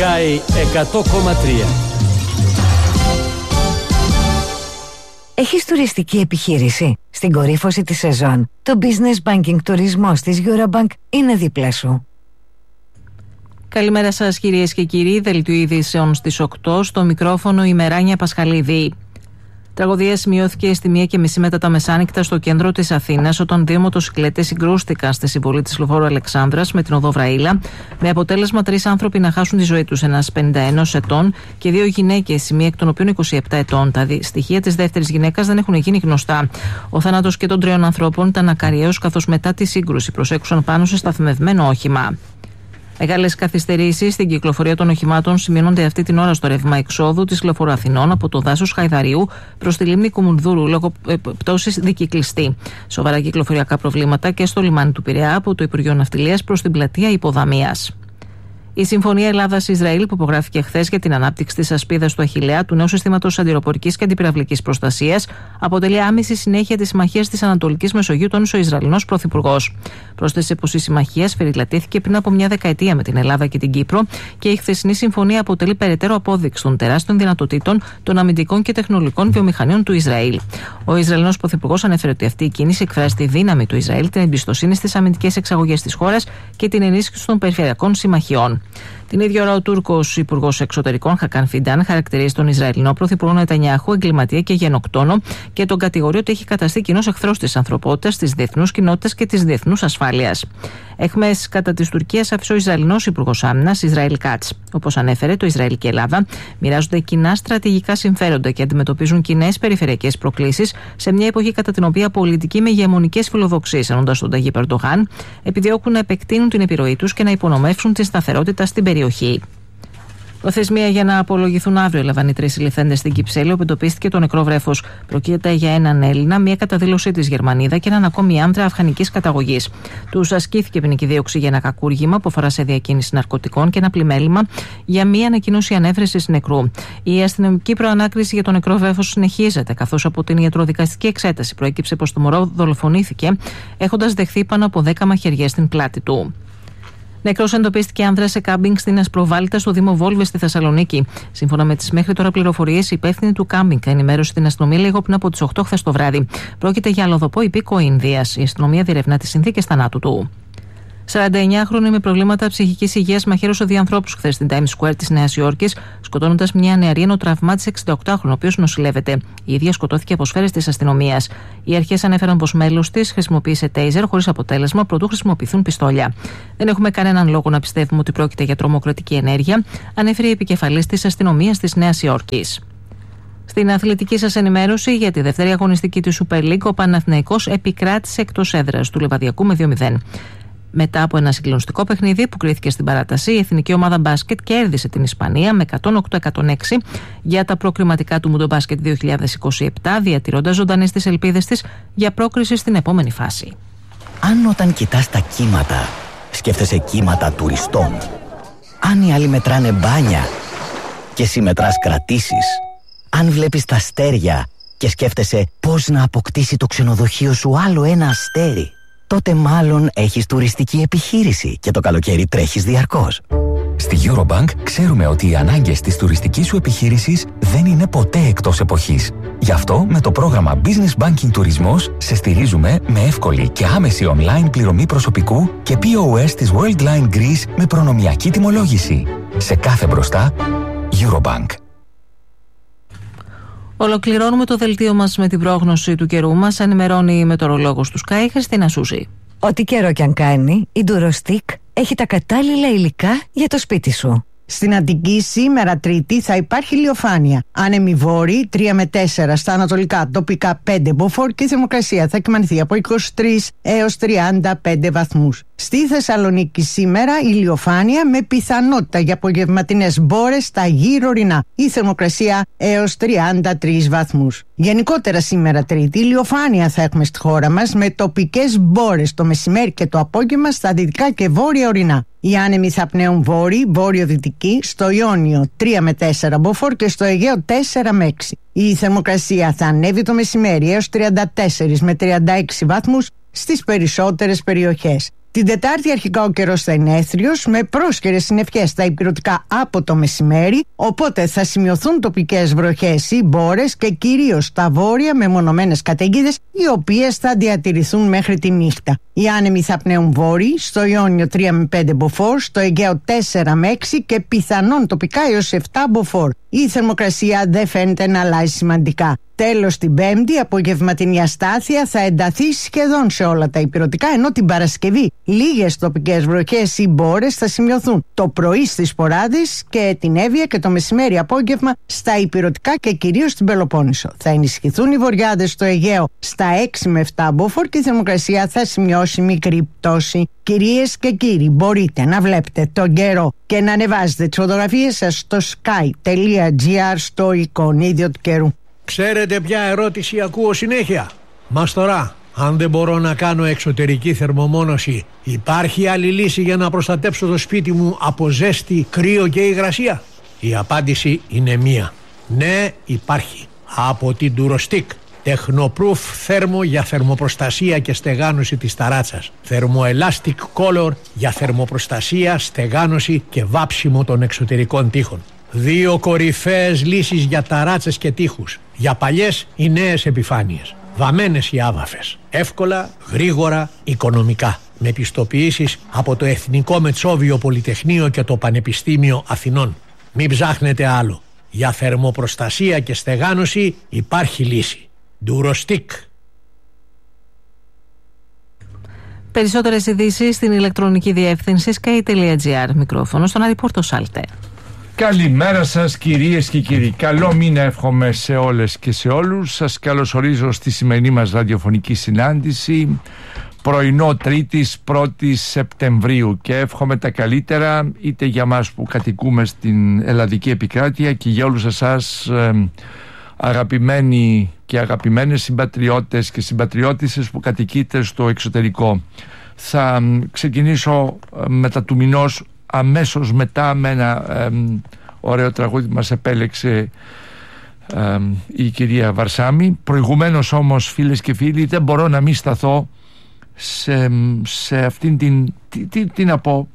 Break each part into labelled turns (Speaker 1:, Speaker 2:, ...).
Speaker 1: Sky 100,3.
Speaker 2: Έχεις τουριστική επιχείρηση? Στην κορύφωση της σεζόν, το Business Banking τουρισμός της Eurobank είναι δίπλα σου.
Speaker 3: Καλημέρα σας κυρίες και κύριοι, δελτίο ειδήσεων στις 8, στο μικρόφωνο η Μεράνια Πασχαλίδη. Τραγωδία σημειώθηκε στη 1:30 μετά τα μεσάνυχτα στο κέντρο της Αθήνας, όταν δύο μοτοσικλέτες συγκρούστηκαν στη συμβολή της λεωφόρου Αλεξάνδρας με την οδό Βραΐλα, με αποτέλεσμα 3 άνθρωποι να χάσουν τη ζωή τους, ένας 51 ετών και 2 γυναίκες, η μία εκ των οποίων 27 ετών. Τα στοιχεία της δεύτερης γυναίκας δεν έχουν γίνει γνωστά. Ο θάνατος και των 3 ανθρώπων ήταν ακαριαίος, καθώς μετά τη σύγκρουση προσέξουσαν πάνω σε σταθμευμένο όχημα. Μεγάλες καθυστερήσεις στην κυκλοφορία των οχημάτων σημειώνονται αυτή την ώρα στο ρεύμα εξόδου της λεωφόρου Αθηνών από το δάσος Χαϊδαρίου προς τη λίμνη Κουμουνδούρου λόγω πτώσης δικυκλιστή. Σοβαρά κυκλοφοριακά προβλήματα και στο λιμάνι του Πειραιά από το Υπουργείο Ναυτιλίας προς την πλατεία Υποδαμίας. Η Συμφωνία Ελλάδα-Ισραήλ, που υπογράφηκε χθες για την ανάπτυξη της ασπίδας του Αχιλλέα, του νέου συστήματος αντιρροπορικής και αντιπυραυλικής προστασίας, αποτελεί άμεση συνέχεια της συμμαχίας της Ανατολικής Μεσογείου, τόνισε ο Ισραηλινός Πρωθυπουργός. Πρόσθεσε πως η συμμαχία σφυριλατήθηκε πριν από μια δεκαετία με την Ελλάδα και την Κύπρο και η χθεσινή συμφωνία αποτελεί περαιτέρω απόδειξη των τεράστιων δυνατοτήτων των αμυντικών και τεχνολογικών βιομηχανιών του Ισραήλ. Ο Ισραηλινός Πρωθυπουργός ανέφερε ότι αυτή η κίνηση εκφράζει τη δύναμη του Ισραήλ, την εμπιστοσύνη στις αμυντικές εξαγωγές της χώρας και την ενίσχυση των περιφερειακών συμμαχιών. Την ίδια ώρα, ο Τούρκος Υπουργός Εξωτερικών Χακάν Φιντάν χαρακτηρίζει τον Ισραηλινό Πρωθυπουργό Νετανιάχου εγκληματία και γενοκτόνο και τον κατηγορεί ότι έχει καταστεί κοινός εχθρός της ανθρωπότητας, της διεθνούς κοινότητας και της διεθνούς ασφάλειας. Εχμές κατά της Τουρκίας άφησε ο Ισραηλινός Υπουργός Άμυνας Ισραήλ Κάτς. Όπως ανέφερε, το Ισραήλ και η Ελλάδα μοιράζονται κοινά στρατηγικά συμφέροντα και αντιμετωπίζουν κοινές περιφερειακές προκλήσεις σε μια εποχή κατά την οποία πολιτικοί με ηγεμονικές φιλοδοξίες, ενώντας τον Ταγίπ Ερντογάν, επιδιώκουν να επεκτείνουν την επιρροή τους και να υπονομεύσουν τη σταθερότητα στην περιοχή. Προθεσμία για να απολογηθούν αύριο έλαβαν οι 3 συλληφθέντες στην Κυψέλη, όπου εντοπίστηκε το νεκρό βρέφος. Πρόκειται για έναν Έλληνα, μία καταδήλωσή της Γερμανίδα και έναν ακόμη άντρα αφγανικής καταγωγής. Τους ασκήθηκε ποινική δίωξη για ένα κακούργημα που αφορά σε διακίνηση ναρκωτικών και ένα πλημέλημα για μία ανακοίνωση ανέβρεσης νεκρού. Η αστυνομική προανάκριση για το νεκρό βρέφος συνεχίζεται, καθώς από την ιατροδικαστική εξέταση προέκυψε πως το μωρό δολοφονήθηκε έχοντας δεχθεί πάνω από 10 μαχαιριές στην πλάτη του. Νεκρός εντοπίστηκε άνδρας σε κάμπινγκ στην Ασπροβάλτα στο Δήμο Βόλβες στη Θεσσαλονίκη. Σύμφωνα με τις μέχρι τώρα πληροφορίες, η υπεύθυνη του κάμπινγκ ενημέρωσε την αστυνομία λίγο πριν από τις 8 χθες το βράδυ. Πρόκειται για αλλοδοπό υπήκοο Ινδίας. Η αστυνομία διερευνά τις συνθήκες θανάτου του. 49χρονη με προβλήματα ψυχικής υγείας μαχαίρωσε 2 ανθρώπους χθες στην Times Square της Νέας Υόρκης, σκοτώνοντας μια νεαρή ενώ τραυμάτισε 68χρονο, ο οποίος νοσηλεύεται. Η ίδια σκοτώθηκε από σφαίρες της αστυνομίας. Οι αρχές ανέφεραν πως μέλος της χρησιμοποίησε τέιζερ χωρίς αποτέλεσμα προτού χρησιμοποιηθούν πιστόλια. Δεν έχουμε κανέναν λόγο να πιστεύουμε ότι πρόκειται για τρομοκρατική ενέργεια, ανέφερε η επικεφαλής της αστυνομίας της Νέας Υόρκης. Στην αθλητική σας ενημέρωση για τη δεύτερη αγωνιστική της Super League, ο Παναθηναϊκός επικράτησε εκτός έδρας του Λιβαδιακού με 2-0. Μετά από ένα συγκλονιστικό παιχνίδι που κρίθηκε στην παράταση, η εθνική ομάδα μπάσκετ κέρδισε την Ισπανία με 108-106 για τα προκριματικά του Μουντομπάσκετ 2027, διατηρώντας ζωντανές τις ελπίδες της για πρόκριση στην επόμενη φάση.
Speaker 4: Αν όταν κοιτάς τα κύματα, σκέφτεσαι κύματα τουριστών, αν οι άλλοι μετράνε μπάνια και εσύ μετράς κρατήσεις, αν βλέπεις τα αστέρια και σκέφτεσαι πώς να αποκτήσει το ξενοδοχείο σου άλλο ένα αστέρι, τότε μάλλον έχεις τουριστική επιχείρηση και το καλοκαίρι τρέχεις διαρκώς.
Speaker 5: Στη Eurobank ξέρουμε ότι οι ανάγκες της τουριστικής σου επιχείρησης δεν είναι ποτέ εκτός εποχής. Γι' αυτό με το πρόγραμμα Business Banking Τουρισμός σε στηρίζουμε με εύκολη και άμεση online πληρωμή προσωπικού και POS της Worldline Greece με προνομιακή τιμολόγηση. Σε κάθε μπροστά, Eurobank.
Speaker 3: Ολοκληρώνουμε το δελτίο μας με την πρόγνωση του καιρού μας. Ενημερώνει η μετεωρολόγος του Sky, Χριστίνα Σούση.
Speaker 2: Ό,τι καιρό κι αν κάνει, η Durostic έχει τα κατάλληλα υλικά για το σπίτι σου.
Speaker 6: Στην Αττική σήμερα Τρίτη θα υπάρχει ηλιοφάνεια. Άνεμοι βόρειοι 3 με 4 στα ανατολικά, τοπικά 5 μποφόρ και η θερμοκρασία θα κυμανθεί από 23 έως 35 βαθμούς. Στη Θεσσαλονίκη σήμερα ηλιοφάνεια με πιθανότητα για απογευματινές μπόρες στα γύρω ορεινά. Η θερμοκρασία έως 33 βαθμούς. Γενικότερα σήμερα Τρίτη ηλιοφάνεια θα έχουμε στη χώρα μας με τοπικές μπόρες το μεσημέρι και το απόγευμα στα δυτικά και βόρεια ορεινά. Οι άνεμοι θα πνέουν βόρειοι, βόρειο-δυτικοί, στο Ιόνιο 3 με 4 μποφόρ και στο Αιγαίο 4 με 6. Η θερμοκρασία θα ανέβει το μεσημέρι έως 34 με 36 βαθμούς στις περισσότερες περιοχές. Την Τετάρτη αρχικά ο καιρός θα είναι έθριος με πρόσκαιρες συννεφιές στα ηπειρωτικά από το μεσημέρι, οπότε θα σημειωθούν τοπικές βροχές ή μπόρες και κυρίως στα βόρεια μεμονωμένες καταιγίδες, οι οποίες θα διατηρηθούν μέχρι τη νύχτα. Οι άνεμοι θα πνέουν βόρειοι, στο Ιόνιο 3 με 5 μποφόρ, στο Αιγαίο 4 με 6 και πιθανόν τοπικά έως 7 μποφόρ. Η θερμοκρασία δεν φαίνεται να αλλάζει σημαντικά. Τέλος, την Πέμπτη, απογευματινή αστάθεια θα ενταθεί σχεδόν σε όλα τα ηπειρωτικά, ενώ την Παρασκευή λίγες τοπικές βροχές ή μπόρες θα σημειωθούν το πρωί στις Ποράδες και την Εύβοια και το μεσημέρι απόγευμα στα ηπειρωτικά και κυρίως στην Πελοπόννησο. Θα ενισχυθούν οι βοριάδες στο Αιγαίο στα 6 με 7 μποφόρ και η θερμοκρασία θα σημειώσει μικρή πτώση. Κυρίες και κύριοι, μπορείτε να βλέπετε τον καιρό και να ανεβάζετε τις φωτογραφίες σας στο sky.gr στο εικονίδιο του καιρού.
Speaker 7: Ξέρετε ποια ερώτηση ακούω συνέχεια? Μας τώρα, αν δεν μπορώ να κάνω εξωτερική θερμομόνωση, υπάρχει άλλη λύση για να προστατέψω το σπίτι μου από ζέστη, κρύο και υγρασία? Η απάντηση είναι μία. Ναι, υπάρχει. Από την Durostick. Technoproof θέρμο για θερμοπροστασία και στεγάνωση της ταράτσας. Thermoelastic Color για θερμοπροστασία, στεγάνωση και βάψιμο των εξωτερικών τοίχων. 2 κορυφαίες λύσεις για ταράτσες και τοίχους. Για παλιές ή νέες επιφάνειες. Βαμμένες ή άβαφες. Εύκολα, γρήγορα, οικονομικά. Με πιστοποιήσεις από το Εθνικό Μετσόβιο Πολυτεχνείο και το Πανεπιστήμιο Αθηνών. Μην ψάχνετε άλλο. Για θερμοπροστασία και στεγάνωση υπάρχει λύση. Durostick.
Speaker 3: Περισσότερες ειδήσεις στην ηλεκτρονική διεύθυνση sky.gr. Μικρόφωνο στον Αριπόρτο Σάλτε.
Speaker 8: Καλημέρα σας κυρίες και κύριοι. Καλό μήνα εύχομαι σε όλες και σε όλους. Σας καλωσορίζω στη σημερινή μας ραδιοφωνική συνάντηση, πρωινό Τρίτης 1η Σεπτεμβρίου, και εύχομαι τα καλύτερα είτε για μας που κατοικούμε στην ελλαδική επικράτεια και για όλους εσάς αγαπημένοι και αγαπημένες συμπατριώτες και συμπατριώτισσες που κατοικείτε στο εξωτερικό. Θα ξεκινήσω μετά του μηνός, αμέσως μετά, με ένα ωραίο τραγούδι που μας επέλεξε η κυρία Βαρσάμι. Προηγουμένως όμως, φίλες και φίλοι, δεν μπορώ να μην σταθώ σε αυτήν την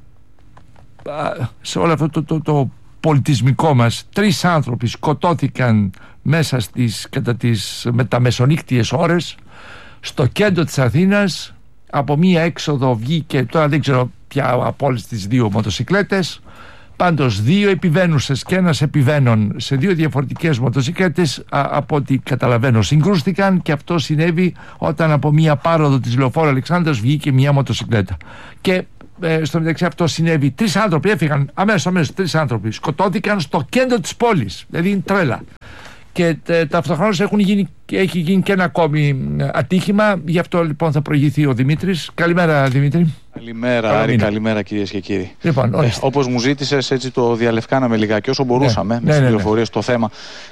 Speaker 8: σε όλο αυτό το πολιτισμικό μας. 3 άνθρωποι σκοτώθηκαν μέσα κατά τις μεταμεσονύκτιες ώρες στο κέντρο της Αθήνας. Από μία έξοδο βγήκε, τώρα δεν ξέρω πια από όλες τις 2 μοτοσικλέτες, πάντως 2 επιβαίνουσες και ένας επιβαίνων σε 2 διαφορετικές μοτοσικλέτες, από ό,τι καταλαβαίνω συγκρούστηκαν, και αυτό συνέβη όταν από μία πάροδο της Λεωφόρου Αλεξάνδρας βγήκε μία μοτοσικλέτα. Και στο μεταξύ αυτό συνέβη, 3 άνθρωποι έφυγαν αμέσως 3 άνθρωποι σκοτώθηκαν στο κέντρο της πόλης, δηλαδή είναι τρέλα. Και ταυτοχρόνως έχει γίνει και ένα ακόμη ατύχημα. Γι' αυτό λοιπόν θα προηγηθεί ο Δημήτρης. Καλημέρα, Δημήτρη.
Speaker 9: Καλημέρα, Άρη, καλημέρα κυρίες και κύριοι.
Speaker 8: Λοιπόν,
Speaker 9: όπως μου ζήτησες, έτσι το διαλευκάναμε λιγάκι όσο μπορούσαμε με τις πληροφορίες στο θέμα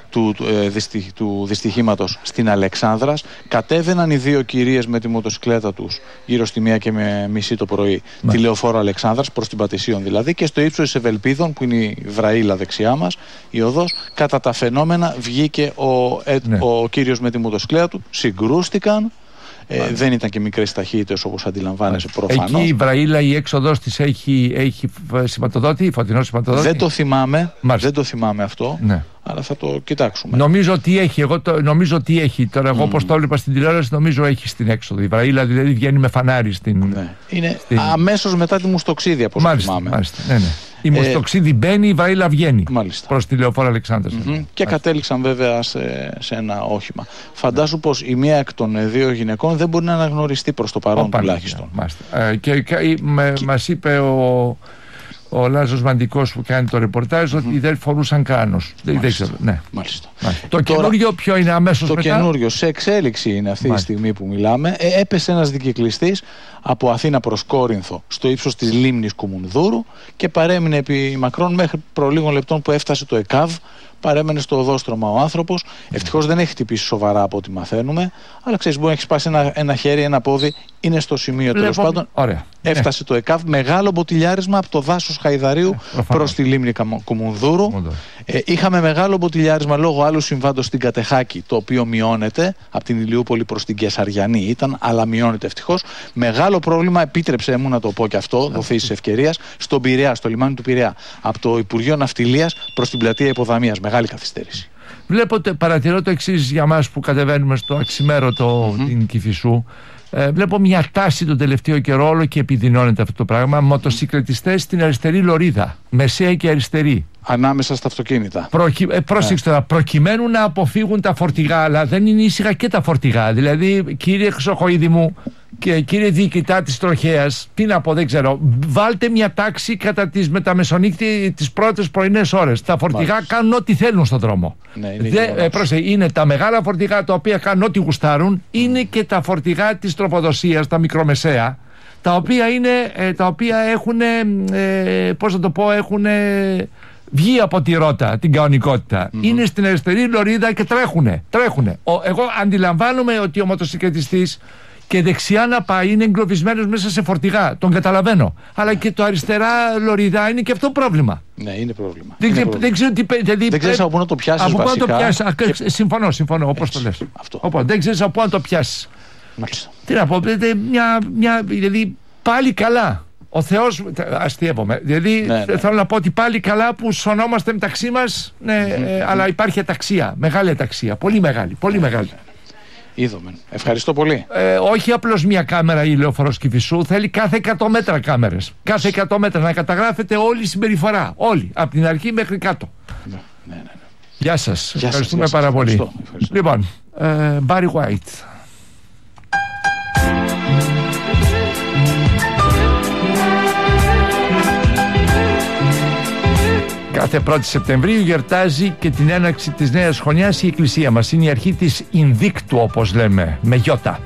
Speaker 9: του δυστυχήματος στην Αλεξάνδρας. Κατέβαιναν οι 2 κυρίες με τη μοτοσικλέτα τους γύρω στη 1:30 το πρωί τη Λεωφόρο Αλεξάνδρας, προς την Πατησίων δηλαδή, και στο ύψος της Ευελπίδων, που είναι η Βραήλα δεξιά μας, η οδός, κατά τα φαινόμενα βγήκε ο κύριος με τη μοτοσικλέτα του, συγκρούστηκαν. Δεν ήταν και μικρές ταχύτητες όπως αντιλαμβάνεσαι προφανώς.
Speaker 8: Εκεί η Βραήλα, η έξοδος της έχει σηματοδότη, φωτεινό σηματοδότη.
Speaker 9: Δεν το θυμάμαι αυτό, αλλά θα το κοιτάξουμε.
Speaker 8: Νομίζω ότι έχει τώρα. Εγώ όπως το έβλεπα στην τηλεόραση, νομίζω έχει στην έξοδο. Η Βραήλα δηλαδή βγαίνει με φανάρι
Speaker 9: είναι αμέσως μετά τη Μουστοξίδη, από όσο θυμάμαι.
Speaker 8: Μάλιστα. Η Μουστοξίδη μπαίνει, η Βραήλα βγαίνει προς τη Λεωφόρο Αλεξάνδρας.
Speaker 9: Και κατέληξαν βέβαια σε ένα όχημα. Φαντάσου πως η μία εκ των 2 γυναικών δεν μπορεί να αναγνωριστεί προς το παρόν τουλάχιστον.
Speaker 8: Και μας είπε ο Λάζος Μαντικός που κάνει το ρεπορτάζ ότι δεν φορούσαν κράνος.
Speaker 9: Μάλιστα.
Speaker 8: Το καινούριο ποιο είναι αμέσως μετά?
Speaker 9: Το καινούριο σε εξέλιξη είναι αυτή τη στιγμή που μιλάμε. Έπεσε ένας δικυκλιστής από Αθήνα προς Κόρινθο στο ύψος της λίμνης Κουμουνδούρου και παρέμεινε επί μακρόν μέχρι προ λίγων λεπτών που έφτασε το ΕΚΑΒ παρέμενε στο οδόστρωμα ο άνθρωπος. Ευτυχώς δεν έχει χτυπήσει σοβαρά από ό,τι μαθαίνουμε, αλλά ξέρεις, μπορεί να έχει σπάσει ένα χέρι, ένα πόδι, είναι στο σημείο. Τέλος πάντων, έφτασε το ΕΚΑΒ, μεγάλο μποτιλιάρισμα από το δάσος Χαϊδαρίου προς τη λίμνη Κουμουνδούρου. Είχαμε μεγάλο μποτιλιάρισμα λόγω άλλου συμβάντος στην Κατεχάκη, το οποίο μειώνεται από την Ηλιούπολη προς την Κεσαριανή ήταν, αλλά μειώνεται ευτυχώς. Μεγάλο πρόβλημα, επίτρεψε μου να το πω και αυτό, δοθείς της ευκαιρίας, στον Πειραιά, στο λιμάνι του Πειραιά, από το Υπουργείο Ναυτιλίας προς την πλατεία Υποδαμίας. Μεγάλη καθυστέρηση.
Speaker 8: Παρατηρώ το εξής για μας που κατεβαίνουμε στο αξιμέρωτο την Κηφισού. Βλέπω μια τάση τον τελευταίο καιρό, όλο και επιδεινώνεται αυτό το πράγμα. Μοτοσυκλετιστές στην αριστερή λωρίδα, μεσαία και αριστερή.
Speaker 9: Ανάμεσα στα αυτοκίνητα.
Speaker 8: Πρόσεξτε τώρα, προκειμένου να αποφύγουν τα φορτηγά, αλλά δεν είναι ήσυχα και τα φορτηγά. Δηλαδή, κύριε Χρυσοχοΐδη μου και κύριε διοικητά της τροχέας, τι να πω, δεν ξέρω, βάλτε μια τάξη κατά τις μεταμεσονύκτη τις πρώτες πρωινές ώρες. Τα φορτηγά κάνουν ό,τι θέλουν στον δρόμο. Είναι τα μεγάλα φορτηγά τα οποία κάνουν ό,τι γουστάρουν, είναι και τα φορτηγά της τροφοδοσίας, τα μικρομεσαία, τα οποία έχουν, πώς να το πω, έχουν βγει από τη ρότα, την κανονικότητα. Είναι στην αριστερή λωρίδα και τρέχουνε. Εγώ αντιλαμβάνομαι ότι ο μοτοσυκλετιστής και δεξιά να πάει είναι εγκλωβισμένος μέσα σε φορτηγά. Τον καταλαβαίνω. Αλλά και το αριστερά λωρίδα είναι και αυτό πρόβλημα.
Speaker 9: Ναι, είναι πρόβλημα.
Speaker 8: Δεν ξέρω τι.
Speaker 9: Δεν ξέρεις από πού να το πιάσεις.
Speaker 8: Από πού να το πιάσεις. Συμφωνώ, όπως το λες. Οπότε δεν ξέρεις από πού να το πιάσεις. Τι να πω, δηλαδή πάλι καλά. Ο Θεός, αστείευομαι. Δηλαδή θέλω να πω ότι πάλι καλά που σωνόμαστε μεταξύ μας, αλλά υπάρχει αταξία, μεγάλη αταξία, πολύ μεγάλη.
Speaker 9: Είδαμε. Ευχαριστώ πολύ.
Speaker 8: Όχι απλώς μια κάμερα η Λεωφορός Κηφισού, θέλει κάθε 100 μέτρα κάμερες. Κάθε 100 μέτρα να καταγράφεται όλη η συμπεριφορά. Όλη, από την αρχή μέχρι κάτω.
Speaker 9: Ναι.
Speaker 8: Γεια σας. Ευχαριστούμε πάρα πολύ. Ευχαριστώ. Λοιπόν, Barry White. Κάθε 1η Σεπτεμβρίου γιορτάζει και την έναρξη της νέας χρονιάς η Εκκλησία μας. Είναι η αρχή της Ινδίκτου, όπως λέμε, με γιώτα.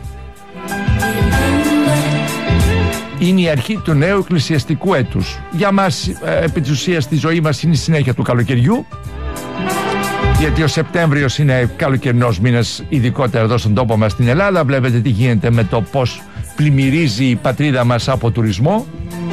Speaker 8: Είναι η αρχή του νέου εκκλησιαστικού έτους. Για μας, επί της ουσίας, στη ζωή μας είναι η συνέχεια του καλοκαιριού. Γιατί ο Σεπτέμβριος είναι καλοκαιρινός μήνας, ειδικότερα εδώ στον τόπο μας στην Ελλάδα. Βλέπετε τι γίνεται με το πώς πλημμυρίζει η πατρίδα μας από τουρισμό.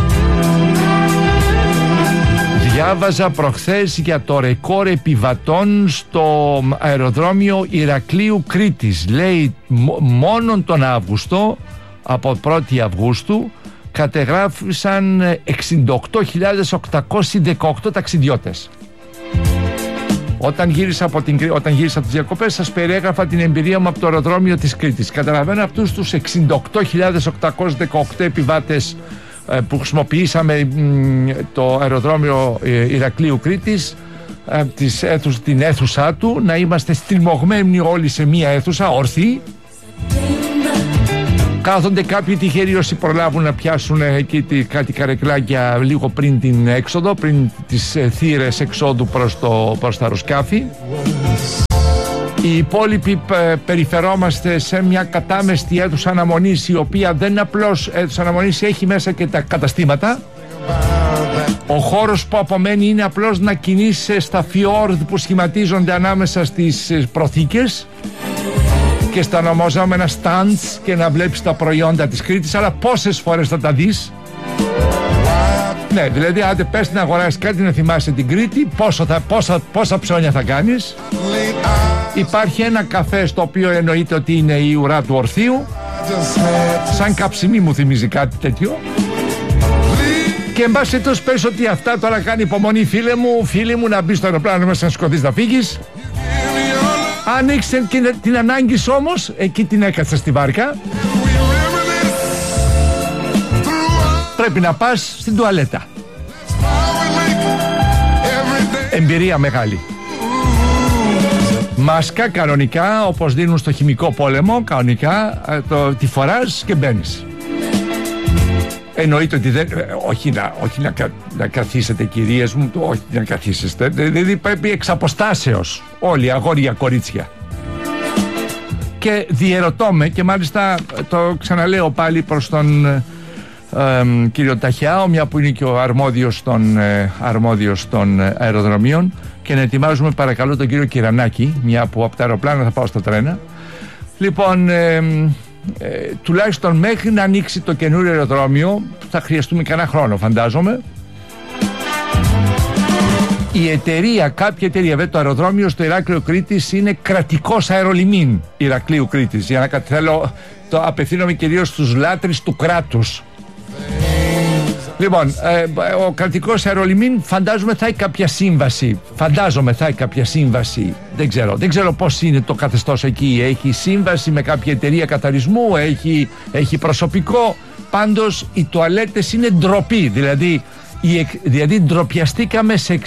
Speaker 8: Διάβαζα προχθές για το ρεκόρ επιβατών στο αεροδρόμιο Ηρακλείου Κρήτης. Λέει μόνον τον Αύγουστο, από 1η Αυγούστου, κατεγράφησαν 68.818 ταξιδιώτες. Όταν γύρισα από τις διακοπές σας περιέγραφα την εμπειρία μου από το αεροδρόμιο της Κρήτης. Καταλαβαίνω αυτούς τους 68.818 επιβάτες που χρησιμοποιήσαμε το αεροδρόμιο Ηρακλείου Κρήτης, την αίθουσά του, να είμαστε στριμωγμένοι όλοι σε μία αίθουσα, όρθιοι. Κάθονται κάποιοι τυχεροί όσοι προλάβουν να πιάσουν εκεί κάτι καρεκλάκια λίγο πριν την έξοδο, πριν τις θύρες εξόδου προς τα αεροσκάφη. Οι υπόλοιποι περιφερόμαστε σε μια κατάμεστη αίθουσα αναμονής, η οποία δεν είναι απλώς αίθουσα αναμονής, έχει μέσα και τα καταστήματα. Ο χώρος που απομένει είναι απλώς να κινείσαι στα φιόρδ που σχηματίζονται ανάμεσα στις προθήκες και στα ονομαζόμενα stands και να βλέπεις τα προϊόντα της Κρήτης, αλλά πόσες φορές θα τα δεις? Ναι, δηλαδή άντε πες να αγοράσεις κάτι, να θυμάσαι την Κρήτη, πόσα ψώνια θα κάνεις. Υπάρχει ένα καφέ στο οποίο εννοείται ότι είναι η ουρά του Ορθείου, σαν καψιμί μου θυμίζει κάτι τέτοιο. Και εν πάση περιπτώσει πες ότι αυτά τώρα κάνει υπομονή φίλε μου να μπει στο αεροπλάνο μέσα να σηκωθείς να φύγεις. Αν έχεις την ανάγκη σου όμως, εκεί την έκατσες στη βάρκα, πρέπει να πας στην τουαλέτα. Εμπειρία μεγάλη. Μάσκα κανονικά, όπως δίνουν στο χημικό πόλεμο, κανονικά τη φοράς και μπαίνεις. Εννοείται ότι όχι να καθίσετε κυρίες μου, όχι να καθίσετε, δηλαδή πρέπει εξ αποστάσεως όλοι, αγόρια, κορίτσια. Και διερωτώ με, και μάλιστα το ξαναλέω πάλι προς τον κύριο Ταχιάο, μια που είναι και ο αρμόδιος των αεροδρομίων, και να ετοιμάζουμε παρακαλώ τον κύριο Κυρανάκη, μια που από τα αεροπλάνα θα πάω στα τρένα. Λοιπόν, τουλάχιστον μέχρι να ανοίξει το καινούριο αεροδρόμιο θα χρειαστούμε κανένα χρόνο, φαντάζομαι. Η εταιρεία, κάποια εταιρεία, βέβαια το αεροδρόμιο στο Ηράκλειο Κρήτης είναι κρατικός αερολιμήν Ηρακλείου Κρήτης. Για να το απευθύνομαι κυρίως στους λάτρεις του κράτους. Λοιπόν, ο κρατικός αερολιμήν φαντάζομαι θα έχει κάποια σύμβαση. Δεν ξέρω πώς είναι το καθεστώς εκεί. Έχει σύμβαση με κάποια εταιρεία καθαρισμού, έχει προσωπικό. Πάντως οι τουαλέτες είναι ντροπή. Δηλαδή ντροπιαστήκαμε σε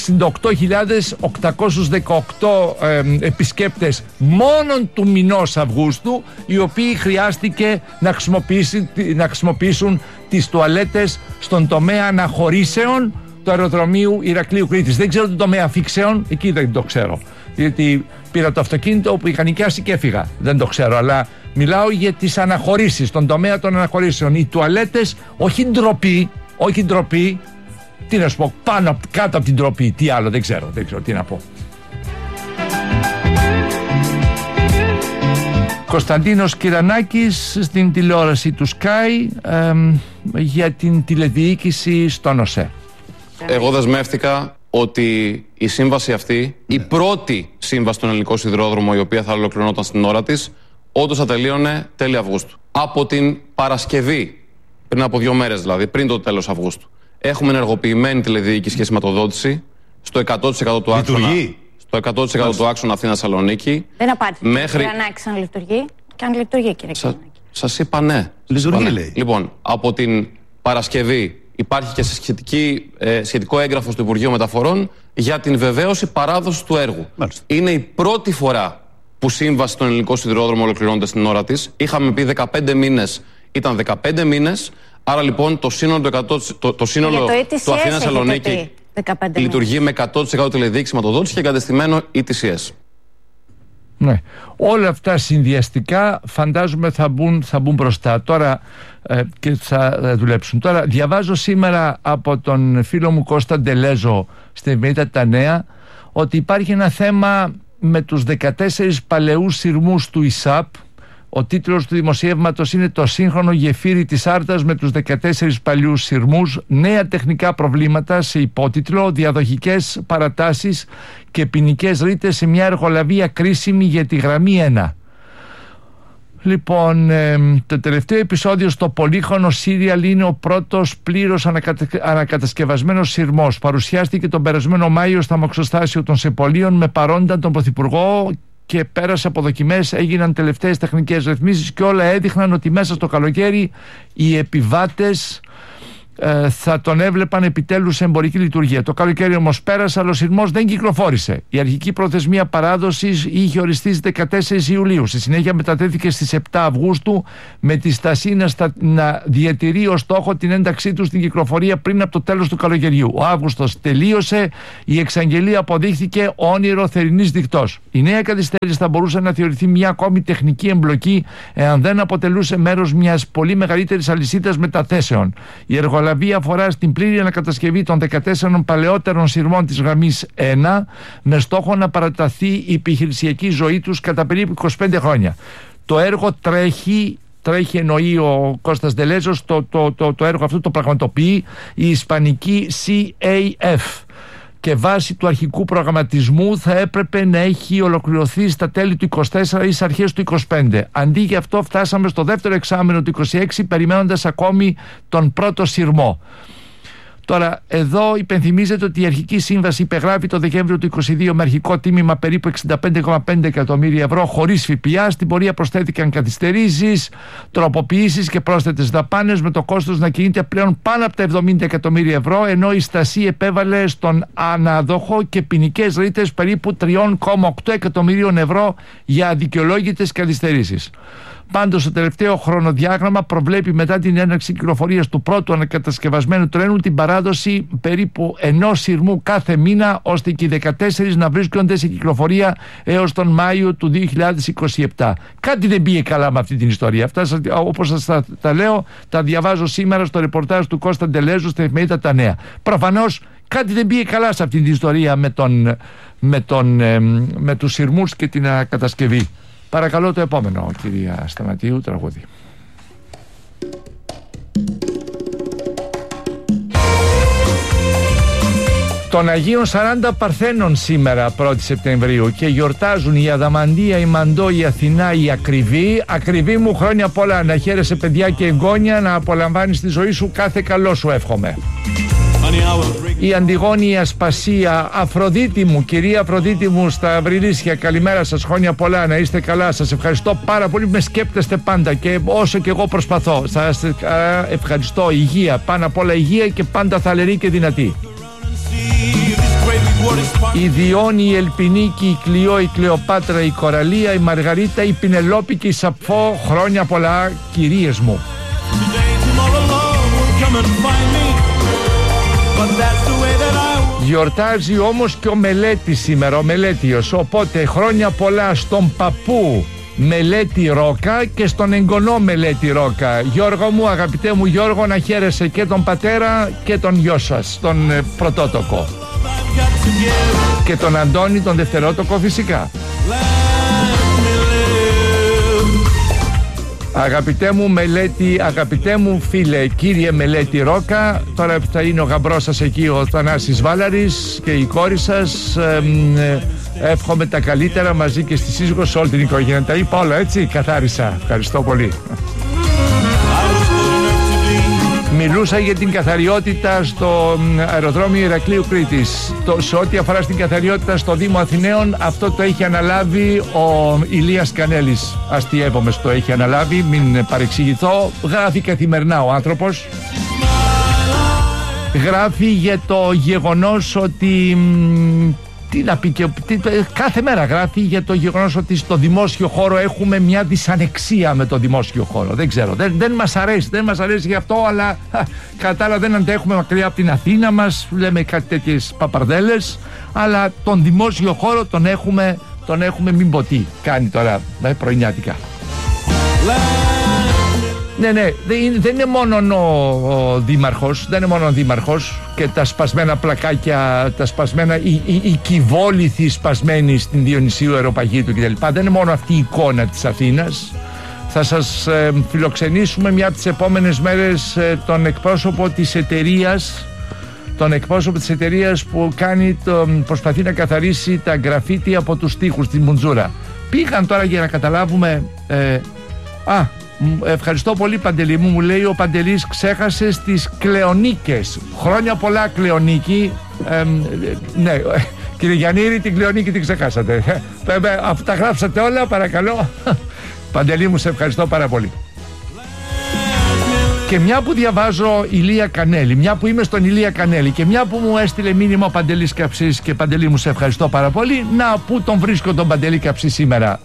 Speaker 8: 68.818 επισκέπτες μόνον του μηνός Αυγούστου, οι οποίοι χρειάστηκε να χρησιμοποιήσουν τις τουαλέτες στον τομέα αναχωρήσεων του αεροδρομίου Ηρακλείου Κρήτης. Δεν ξέρω τον τομέα αφήξεων, εκεί δεν το ξέρω, γιατί πήρα το αυτοκίνητο που είχα νοικιάσει και έφυγα, δεν το ξέρω, αλλά μιλάω για τις αναχωρήσεις, τον τομέα των αναχωρήσεων. Οι τουαλέτες, όχι ντροπή, τι να σου πω, κάτω από την ντροπή, τι άλλο, δεν ξέρω τι να πω. Κωνσταντίνος Κυρανάκης στην τηλεόραση του Sky για την τηλεδιοίκηση στον ΟΣΕ.
Speaker 10: Εγώ δεσμεύτηκα ότι η σύμβαση αυτή, η πρώτη σύμβαση στον ελληνικό σιδηρόδρομο, η οποία θα ολοκληρωνόταν στην ώρα της, όντως θα τελείωνε τέλη Αυγούστου. Από την Παρασκευή, πριν από 2 μέρες δηλαδή, πριν το τέλος Αυγούστου, έχουμε ενεργοποιημένη τηλεδιοίκηση και σηματοδότηση στο 100% του άξονα. Στο 100% του άξονα Αθήνα-Θεσσαλονίκη. Δεν απάντησε. Μέχρι... Κυρανάκης αν λειτουργεί. Και αν λειτουργεί, κύριε Κυρανάκη. Σας είπα ναι. Λειτουργεί, λέει. Λοιπόν, από την Παρασκευή υπάρχει και σχετικό έγγραφο στο Υπουργείο Μεταφορών για την βεβαίωση παράδοση του έργου. Μάλιστα. Είναι η πρώτη φορά που σύμβαση στον ελληνικό σιδηρόδρομο ολοκληρώνεται στην ώρα της. Είχαμε πει 15 μήνες, ήταν 15 μήνες. Άρα λοιπόν το σύνολο του Αθήνα-Θεσσαλονίκη λειτουργεί με 100% τηλεδιοίκηση σηματοδότηση και εγκατεστημένο ETCS.
Speaker 8: Ναι. Όλα αυτά συνδυαστικά φαντάζομαι θα μπουν μπροστά τώρα και θα δουλέψουν. Τώρα διαβάζω σήμερα από τον φίλο μου Κώστα Ντελέζο στην Εφημερίδα Τα Νέα ότι υπάρχει ένα θέμα με τους 14 παλαιούς σειρμούς του ΙΣΑΠ. Ο τίτλος του δημοσιεύματος είναι «Το σύγχρονο γεφύρι της Άρτας με τους 14 παλιούς σειρμούς, νέα τεχνικά προβλήματα», σε υπότιτλο «Διαδοχικές παρατάσεις και ποινικές ρήτες σε μια εργολαβία κρίσιμη για τη γραμμή 1». Λοιπόν, το τελευταίο επεισόδιο στο πολύχρονο σύριαλ είναι ο πρώτος πλήρως ανακατασκευασμένος σειρμός. Παρουσιάστηκε τον περασμένο Μάιο στα Μοξοστάσιο των Σεπολίων με παρόντα τον Πρωθυπουργό και πέρασε από δοκιμές, έγιναν τελευταίες τεχνικές ρυθμίσεις και όλα έδειχναν ότι μέσα στο καλοκαίρι οι επιβάτες θα τον έβλεπαν επιτέλους σε εμπορική λειτουργία. Το καλοκαίρι όμως πέρασε, αλλά ο σειρμός δεν κυκλοφόρησε. Η αρχική προθεσμία παράδοσης είχε οριστεί στις 14 Ιουλίου. Στη συνέχεια μετατέθηκε στις 7 Αυγούστου με τη στασή να διατηρεί ως στόχο την ένταξή του στην κυκλοφορία πριν από το τέλος του καλοκαιριού. Ο Αύγουστος τελείωσε, η εξαγγελία αποδείχθηκε όνειρο θερινής δικτός. Η νέα καθυστέρηση θα μπορούσε να θεωρηθεί μια ακόμη τεχνική εμπλοκή εάν δεν αποτελούσε μέρος μιας πολύ μεγαλύτερης αλυσίδας μεταθέσεων. Η εργολαβία αφορά στην πλήρη ανακατασκευή των 14 παλαιότερων σειρμών της γραμμής 1 με στόχο να παραταθεί η επιχειρησιακή ζωή τους κατά περίπου 25 χρόνια. Το έργο τρέχει, εννοεί ο Κώστας Ντελέζος, το έργο αυτό το πραγματοποιεί η ισπανική CAF και βάσει του αρχικού προγραμματισμού θα έπρεπε να έχει ολοκληρωθεί στα τέλη του 24 ή στις αρχές του 25. Αντί για αυτό φτάσαμε στο δεύτερο εξάμηνο του 26 περιμένοντας ακόμη τον πρώτο σειρμό. Τώρα, εδώ υπενθυμίζεται ότι η αρχική σύμβαση υπεγράφει το Δεκέμβριο του 2022 με αρχικό τίμημα περίπου 65,5 εκατομμύρια ευρώ χωρίς ΦΠΑ. Στην πορεία προσθέθηκαν καθυστερήσεις, τροποποιήσεις και πρόσθετες δαπάνες, με το κόστος να κινείται πλέον πάνω από τα 70 εκατομμύρια ευρώ, ενώ η Στασή επέβαλε στον ανάδοχο και ποινικές ρήτες περίπου 3,8 εκατομμυρίων ευρώ για αδικαιολόγητες καθυστερήσεις. Πάντως το τελευταίο χρονοδιάγραμμα προβλέπει μετά την έναρξη κυκλοφορίας του πρώτου ανακατασκευασμένου τρένου την παράδοση περίπου 1 σειρμού κάθε μήνα, ώστε και οι 14 να βρίσκονται σε κυκλοφορία έως τον Μάιο του 2027. Κάτι δεν πήγε καλά με αυτή την ιστορία. Αυτά, όπως σας τα λέω, τα διαβάζω σήμερα στο ρεπορτάζ του Κώστα Ντελέζου στην εφημερίδα Τα Νέα. Προφανώς κάτι δεν πήγε καλά σε αυτή την ιστορία με τους σειρμούς και την κατασκευή. Παρακαλώ το επόμενο, κυρία Σταματίου, τραγούδι. Των Αγίων 40 Παρθένων σήμερα 1η Σεπτεμβρίου και γιορτάζουν η Αδαμαντία, η Μαντώ, η Αθηνά, η Ακριβή. Ακριβή μου, χρόνια πολλά, να χαίρεσαι παιδιά και εγγόνια, να απολαμβάνεις τη ζωή σου, κάθε καλό σου εύχομαι. Η Αντιγόνη, η Ασπασία, Αφροδίτη μου, κυρία Αφροδίτη μου στα Αυριλίσια, καλημέρα σας, χρόνια πολλά, να είστε καλά, σας ευχαριστώ πάρα πολύ που με σκέπτεστε πάντα και όσο και εγώ προσπαθώ. Σας ευχαριστώ, υγεία, πάνω απ' όλα υγεία και πάντα θαλερή και δυνατή. Η Διόνη, η Ελπινίκη, η Κλειό, η Κλεοπάτρα, η Κοραλία, η Μαργαρίτα, η Πινελόπη και η Σαπφό, χρόνια πολλά κυρίες μου. Γιορτάζει όμως και ο Μελέτης σήμερα, ο Μελέτιος, οπότε χρόνια πολλά στον παππού Μελέτη Ρόκα και στον εγγονό Μελέτη Ρόκα. Γιώργο μου, αγαπητέ μου Γιώργο, να χαίρεσαι και τον πατέρα και τον γιο σας, τον πρωτότοκο, και τον Αντώνη τον δευτερότοκο φυσικά. Αγαπητέ μου Μελέτη, αγαπητέ μου φίλε, κύριε Μελέτη Ρόκα, τώρα θα είναι ο γαμπρός σας εκεί, ο Θανάσης Βάλαρης, και η κόρη σας. Εύχομαι τα καλύτερα μαζί και στη σύζυγο, σε όλη την οικογένεια. Τα είπα όλα, έτσι, καθάρισα. Ευχαριστώ πολύ. Μιλούσα για την καθαριότητα στο αεροδρόμιο Ηρακλείου Κρήτης. Σε ό,τι αφορά στην καθαριότητα στο Δήμο Αθηναίων, αυτό το έχει αναλάβει ο Ηλίας Κανέλης. Αστιεύομαι στο έχει αναλάβει, μην παρεξηγηθώ. Γράφει καθημερινά ο άνθρωπος. Γράφει για το γεγονός ότι... Τι να πει, κάθε μέρα γράφει για το γεγονός ότι στο δημόσιο χώρο έχουμε μια δυσανεξία με το δημόσιο χώρο. Δεν ξέρω, δεν μας αρέσει γι' αυτό, αλλά κατά άλλα δεν αντέχουμε μακριά από την Αθήνα μας, λέμε κάτι τέτοιες παπαρδέλες, αλλά τον δημόσιο χώρο τον έχουμε μην πω τι κάνει τώρα πρωινιάτικα. Ναι, δεν είναι μόνο ο δήμαρχος, δεν είναι μόνο ο δήμαρχος και τα σπασμένα πλακάκια, τα σπασμένα, οι κυβόληθοι σπασμένοι στην Διονυσίου Αεροπαγίτου κτλ. Δεν είναι μόνο αυτή η εικόνα της Αθήνας. Θα σας φιλοξενήσουμε μια από τις επόμενες μέρες τον εκπρόσωπο της εταιρείας, που προσπαθεί να καθαρίσει τα γκραφίτι από τους τοίχους στη Μουντζούρα. Πήγαν τώρα για να καταλάβουμε... Ευχαριστώ πολύ Παντελή μου λέει ο Παντελής, ξέχασες τις Κλεονίκες. Χρόνια πολλά Κλεονίκη. Ναι, κύριε Γιαννήρη, την Κλεονίκη την ξεχάσατε. Αφού τα γράψατε όλα, παρακαλώ. Παντελή μου, σε ευχαριστώ πάρα πολύ. Και μια που διαβάζω Ηλία Κανέλη, μια που είμαι στον Ηλία Κανέλη και μια που μου έστειλε μήνυμα ο Παντελής Καψής, και Παντελή μου, σε ευχαριστώ πάρα πολύ. Να, πού τον βρίσκω τον Παντελή Καψή σήμερα.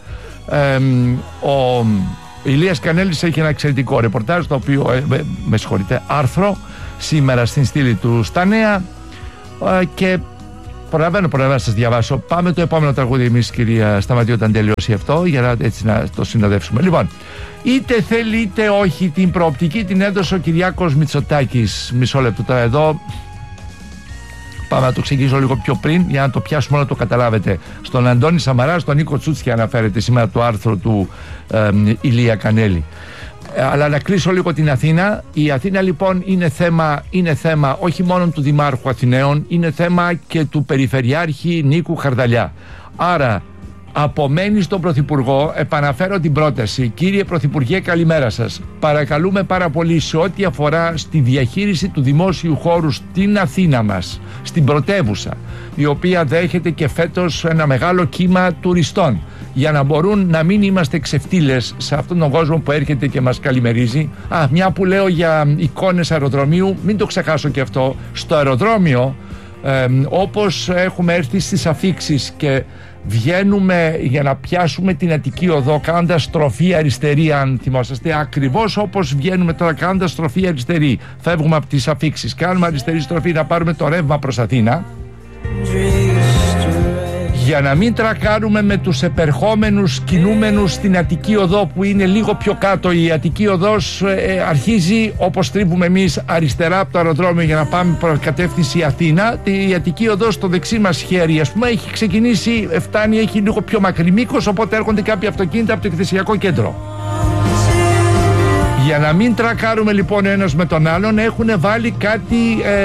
Speaker 8: Ο Ηλίας Κανέλης έχει ένα εξαιρετικό ρεπορτάζ, το οποίο, άρθρο σήμερα στην στήλη του στα Νέα, και προλαβαίνω να σας διαβάσω. Πάμε το επόμενο τραγούδι εμείς, κυρία Σταματίου, όταν τελειώσει αυτό, για να, έτσι, να το συνοδεύσουμε. Λοιπόν, είτε θέλει είτε όχι, την προοπτική την έδωσε ο Κυριάκος Μητσοτάκης. Μισό λεπτό τώρα εδώ. Πάμε να το εξηγήσω λίγο πιο πριν, για να το πιάσουμε να το καταλάβετε. Στον Αντώνη Σαμαρά, στον Νίκο Τσούτσια αναφέρεται σήμερα το άρθρο του Ηλία Κανέλη. Αλλά να κλείσω λίγο την Αθήνα. Η Αθήνα λοιπόν είναι θέμα όχι μόνο του Δημάρχου Αθηναίων, είναι θέμα και του Περιφερειάρχη Νίκου Χαρδαλιά. Άρα απομένει στον Πρωθυπουργό, επαναφέρω την πρόταση. Κύριε Πρωθυπουργέ, καλημέρα σας. Παρακαλούμε πάρα πολύ, σε ό,τι αφορά στη διαχείριση του δημόσιου χώρου στην Αθήνα μας, στην πρωτεύουσα, η οποία δέχεται και φέτος ένα μεγάλο κύμα τουριστών, για να μπορούν να μην είμαστε ξεφτύλες σε αυτόν τον κόσμο που έρχεται και μας καλημερίζει. Μια που λέω για εικόνες αεροδρομίου, μην το ξεχάσω και αυτό. Στο αεροδρόμιο Όπως έχουμε έρθει στις αφίξεις και βγαίνουμε για να πιάσουμε την Αττική Οδό κάνοντας στροφή αριστερή, αν θυμόσαστε, ακριβώς όπως βγαίνουμε τώρα κάνοντας στροφή αριστερή, φεύγουμε από τις αφίξεις, κάνουμε αριστερή στροφή να πάρουμε το ρεύμα προς Αθήνα, για να μην τρακάρουμε με τους επερχόμενους κινούμενους στην Αττική Οδό που είναι λίγο πιο κάτω. Η Αττική Οδός αρχίζει όπως τρίβουμε εμείς αριστερά από το αεροδρόμιο για να πάμε προς κατεύθυνση Αθήνα. Η Αττική Οδός στο δεξί μας χέρι, ας πούμε, έχει ξεκινήσει, φτάνει, έχει λίγο πιο μακρύ μήκος, οπότε έρχονται κάποια αυτοκίνητα από το εκθεσιακό κέντρο. Για να μην τρακάρουμε λοιπόν ένας με τον άλλον, έχουν βάλει κάτι,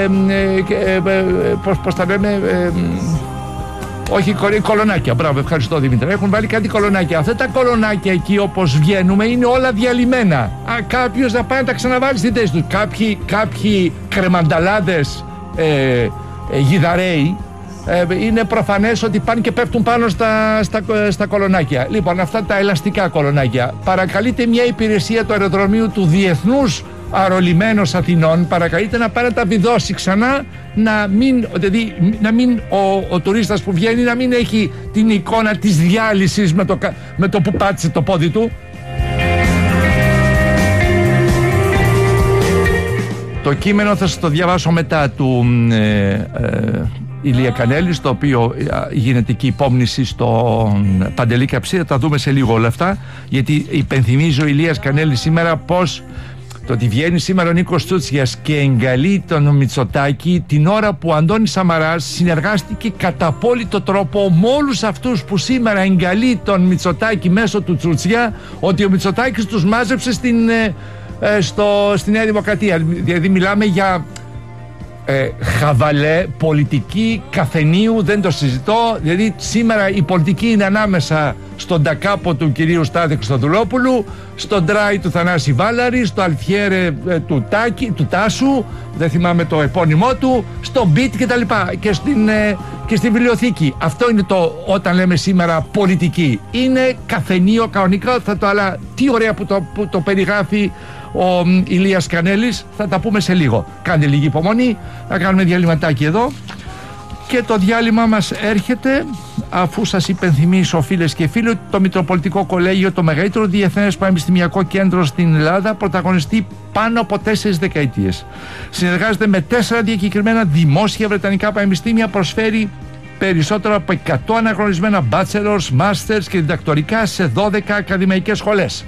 Speaker 8: πώς τα λέμε... όχι, κολονάκια. Μπράβο, ευχαριστώ Δημήτρη. Έχουν βάλει κάτι κολονάκια. Αυτά τα κολονάκια εκεί, όπως βγαίνουμε, είναι όλα διαλυμένα. Κάποιος να πάει να τα ξαναβάλει στη θέση του. Κάποιοι κρεμανταλάδες γιδαρέοι είναι προφανές ότι πάνε και πέφτουν πάνω στα κολονάκια. Λοιπόν, αυτά τα ελαστικά κολονάκια. Παρακαλείται μια υπηρεσία του αεροδρομίου του Διεθνούς Αερολιμένος Αθηνών, παρακαλείται να πάει να τα βιδώσει ξανά, να μην ο τουρίστας που βγαίνει να μην έχει την εικόνα της διάλυσης με το που πάτησε το πόδι του. Το κείμενο θα σας το διαβάσω μετά του Ηλία Κανέλη, στο οποίο γίνεται και υπόμνηση στον Παντελή Καψί. Θα τα δούμε σε λίγο όλα αυτά, γιατί υπενθυμίζω ο Ηλίας Κανέλη σήμερα πως το ότι βγαίνει σήμερα ο Νίκος Τσούτσιας και εγκαλεί τον Μητσοτάκη την ώρα που ο Αντώνης Σαμαράς συνεργάστηκε κατά απόλυτο τρόπο με όλους αυτούς που σήμερα εγκαλεί τον Μητσοτάκη μέσω του Τσούτσια, ότι ο Μητσοτάκης τους μάζεψε στη Νέα Δημοκρατία. Δηλαδή μιλάμε για χαβαλέ πολιτική καφενείου, δεν το συζητώ. Δηλαδή σήμερα η πολιτική είναι ανάμεσα στον τακάπο του κυρίου Στάθη Χριστοδουλόπουλου, στον Τράι του Θανάση Βάλαρη, στο Αλτιέρε του Τάσου, δεν θυμάμαι το επώνυμό του, στο Μπιτ και τα λοιπά, και στη βιβλιοθήκη. Αυτό είναι όταν λέμε σήμερα πολιτική. Είναι καφενείο κανονικά, αλλά τι ωραία που το περιγράφει ο Ηλίας Κανέλης. Θα τα πούμε σε λίγο. Κάντε λίγη υπομονή, θα κάνουμε διαλυματάκι εδώ. Και το διάλειμμα μας έρχεται αφού σας υπενθυμίσω, φίλες και φίλοι, ότι το Μητροπολιτικό Κολέγιο, το μεγαλύτερο διεθνές πανεπιστημιακό κέντρο στην Ελλάδα, πρωταγωνιστεί πάνω από 4 δεκαετίες. Συνεργάζεται με 4 διακεκριμένα δημόσια βρετανικά πανεπιστήμια, προσφέρει περισσότερο από 100 αναγνωρισμένα bachelors, masters και διδακτορικά σε 12 ακαδημαϊκές σχολές,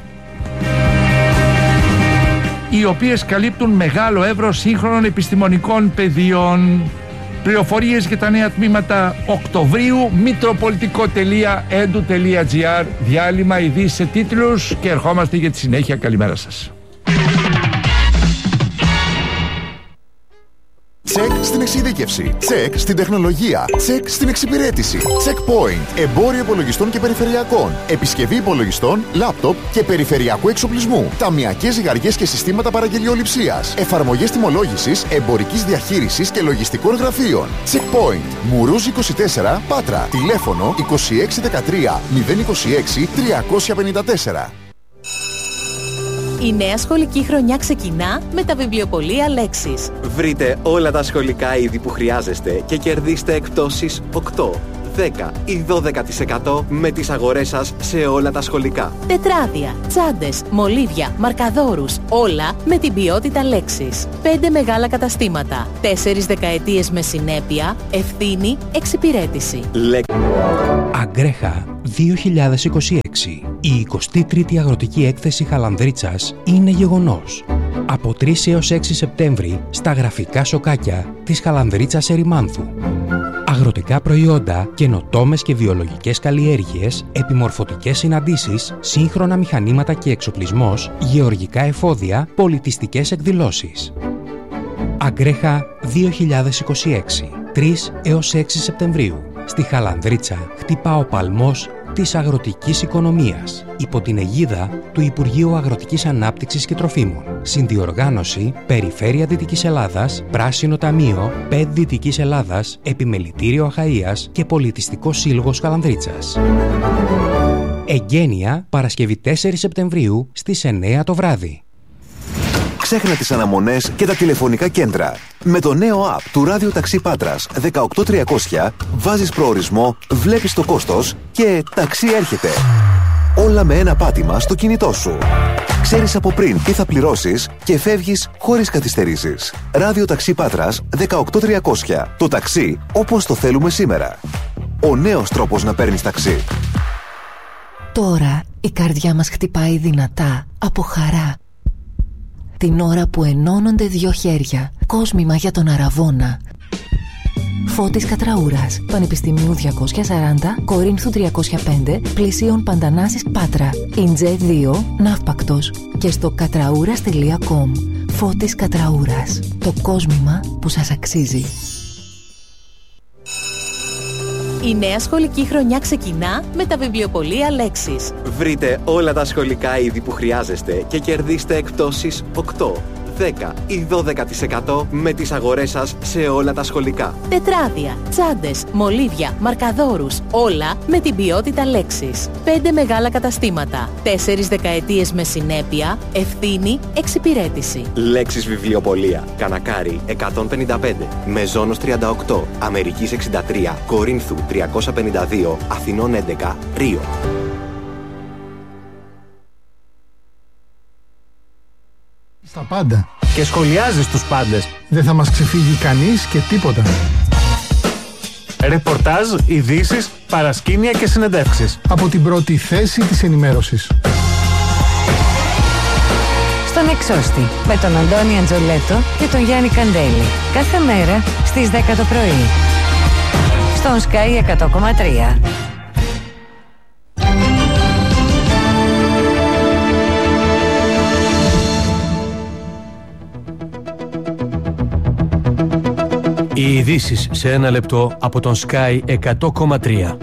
Speaker 8: οι οποίες καλύπτουν μεγάλο εύρος σύγχρονων επιστημονικών πεδίων. Πληροφορίες για τα νέα τμήματα Οκτωβρίου, mitropolitico.edu.gr. Διάλειμμα, ειδήσεις σε τίτλους και ερχόμαστε για τη συνέχεια. Καλημέρα σας.
Speaker 11: Τσεκ στην εξειδίκευση. Τσεκ στην τεχνολογία. Τσεκ στην εξυπηρέτηση. Checkpoint. Εμπόριο υπολογιστών και περιφερειακών. Επισκευή υπολογιστών, λάπτοπ και περιφερειακού εξοπλισμού. Ταμειακές ζυγαριές και συστήματα παραγγελιοληψίας. Εφαρμογές τιμολόγησης, εμπορικής διαχείρισης και λογιστικών γραφείων. Checkpoint. Μουρούζ 24, Πάτρα. Τηλέφωνο 2613 026 354.
Speaker 12: Η νέα σχολική χρονιά ξεκινά με τα βιβλιοπωλεία Λέξης.
Speaker 13: Βρείτε όλα τα σχολικά είδη που χρειάζεστε και κερδίστε εκπτώσεις 8, 10 ή 12% με τις αγορές σας σε όλα τα σχολικά.
Speaker 12: Τετράδια, τσάντες, μολύβια, μαρκαδόρους, όλα με την ποιότητα Λέξης. 5 μεγάλα καταστήματα, 4 δεκαετίες με συνέπεια, ευθύνη, εξυπηρέτηση.
Speaker 14: Αγκρέχα 2026. Η 23η Αγροτική Έκθεση Χαλανδρίτσας είναι γεγονός. Από 3 έως 6 Σεπτέμβρη στα γραφικά σοκάκια της Χαλανδρίτσας Ερημάνθου. Αγροτικά προϊόντα, καινοτόμες και βιολογικές καλλιέργειες, επιμορφωτικές συναντήσεις, σύγχρονα μηχανήματα και εξοπλισμός, γεωργικά εφόδια, πολιτιστικές εκδηλώσεις. Αγκρέχα 2026. 3 έως 6 Σεπτεμβρίου. Στη Χαλανδρίτσα χτυπά ο παλμός της αγροτικής οικονομίας, υπό την αιγίδα του Υπουργείου Αγροτικής Ανάπτυξης και Τροφίμων. Συνδιοργάνωση Περιφέρεια Δυτικής Ελλάδας, Πράσινο Ταμείο, ΠΕΔ Δυτικής Ελλάδας, Επιμελητήριο Αχαΐας και Πολιτιστικό Σύλλογος Χαλανδρίτσας. Εγγένεια Παρασκευή 4 Σεπτεμβρίου στις 9 το βράδυ.
Speaker 11: Ξέχνα τις αναμονές και τα τηλεφωνικά κέντρα. Με το νέο app του Ράδιο Ταξί Πάτρας 18300 βάζεις προορισμό, βλέπεις το κόστος και ταξί έρχεται. Όλα με ένα πάτημα στο κινητό σου. Ξέρεις από πριν τι θα πληρώσεις και φεύγεις χωρίς καθυστερήσεις. Ράδιο Ταξί Πάτρας 18300. Το ταξί όπως το θέλουμε σήμερα. Ο νέος τρόπος να παίρνεις ταξί.
Speaker 15: Τώρα η καρδιά μας χτυπάει δυνατά από χαρά. Την ώρα που ενώνονται δύο χέρια. Κόσμημα για τον Αραβώνα. Φώτης Κατραούρας, Πανεπιστημίου 240, Κορίνθου 305, Πλησίων Παντανάσης Πάτρα, Ιντζέ 2, Ναύπακτος και στο κατραούρας.com. Φώτης Κατραούρας, το κόσμημα που σας αξίζει.
Speaker 12: Η νέα σχολική χρονιά ξεκινά με τα βιβλιοπωλεία Λέξης.
Speaker 13: Βρείτε όλα τα σχολικά είδη που χρειάζεστε και κερδίστε εκπτώσεις 8, 10 ή 12% με τις αγορές σας σε όλα τα σχολικά.
Speaker 12: Τετράδια, τσάντες, μολύβια, μαρκαδόρους, όλα με την ποιότητα Λέξης. 5 μεγάλα καταστήματα, 4 δεκαετίες με συνέπεια, ευθύνη, εξυπηρέτηση.
Speaker 13: Λέξης βιβλιοπωλεία, Κανακάρι 155, Μεζόνος 38, Αμερικής 63, Κορίνθου 352, Αθηνών 11, Ρίο.
Speaker 16: Στα πάντα.
Speaker 1: Και σχολιάζεις τους πάντες.
Speaker 16: Δεν θα μας ξεφύγει κανείς και τίποτα.
Speaker 1: Ρεπορτάζ, ειδήσεις, παρασκήνια και συνεντεύξεις.
Speaker 16: Από την πρώτη θέση της ενημέρωσης.
Speaker 2: Στον Εξώστη, με τον Αντώνη Αντζολέτο και τον Γιάννη Καντέλη. Κάθε μέρα στις 10 το πρωί. Στον Sky 100,3.
Speaker 1: Οι ειδήσεις σε ένα λεπτό από τον Sky 100,3.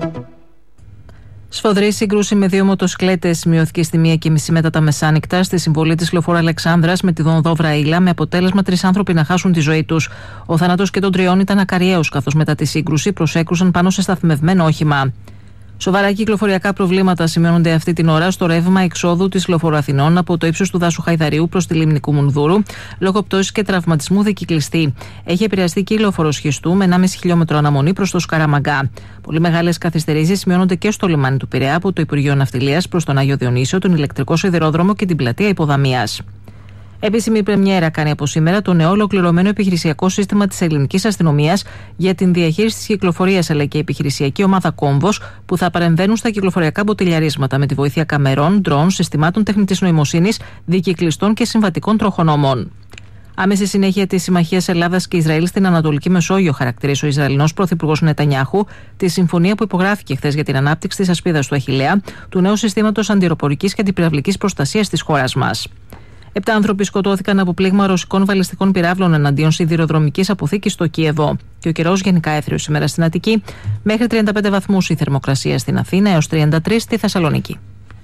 Speaker 3: Σφοδρή σύγκρουση με δύο μοτοσυκλέτες σημειώθηκε στη 1:30 μετά τα μεσάνυχτα στη συμβολή της λεωφόρου Αλεξάνδρας με τη Δονδό Βραήλα, με αποτέλεσμα 3 άνθρωποι να χάσουν τη ζωή τους. Ο θάνατος και των 3 ήταν ακαριαίος, καθώς μετά τη σύγκρουση προσέκρουσαν πάνω σε σταθμευμένο όχημα. Σοβαρά κυκλοφοριακά προβλήματα σημειώνονται αυτή την ώρα στο ρεύμα εξόδου της λεωφόρου Αθηνών από το ύψος του δάσου Χαϊδαρίου προς τη Λίμνη Κουμουνδούρου, λόγω πτώσης και τραυματισμού δικυκλιστή. Έχει επηρεαστεί και η λεωφόρο Σχιστού με 1,5 χιλιόμετρο αναμονή προς το Σκαραμαγκά. Πολύ μεγάλες καθυστερήσεις σημειώνονται και στο λιμάνι του Πειραιά από το Υπουργείο Ναυτιλίας προς τον Άγιο Διονύσιο, τον ηλεκτρικό σιδηρόδρομο και την πλατεία Υποδαμίας. Επίσημη πρεμιέρα κάνει από σήμερα το νέο ολοκληρωμένο επιχειρησιακό σύστημα της ελληνικής αστυνομίας για την διαχείριση της κυκλοφορίας, αλλά και η επιχειρησιακή ομάδα Κόμβος, που θα παρεμβαίνουν στα κυκλοφοριακά μποτιλιαρίσματα με τη βοήθεια καμερών, ντρόν, συστημάτων τεχνητής νοημοσύνης, δικυκλιστών και συμβατικών τροχονόμων. Άμεση συνέχεια της συμμαχίας Ελλάδας και Ισραήλ στην Ανατολική Μεσόγειο, χαρακτηρίζει ο Ισραηλινός Πρωθυπουργός Νετανιάχου τη συμφωνία που υπογράφηκε χθες για την ανάπτυξη της ασπίδας του Αχιλλέα, του νέου συστήματος αντιεροπορικής και αντιπυραυλικής προστασίας της χώρας μας. 7 άνθρωποι σκοτώθηκαν από πλήγμα ρωσικών βαλιστικών πυράβλων εναντίον σιδηροδρομικής αποθήκης στο Κίεβο. Και ο καιρός γενικά έθριος σήμερα στην Αττική, μέχρι 35 βαθμούς η θερμοκρασία στην Αθήνα έως 33 στη Θεσσαλονίκη.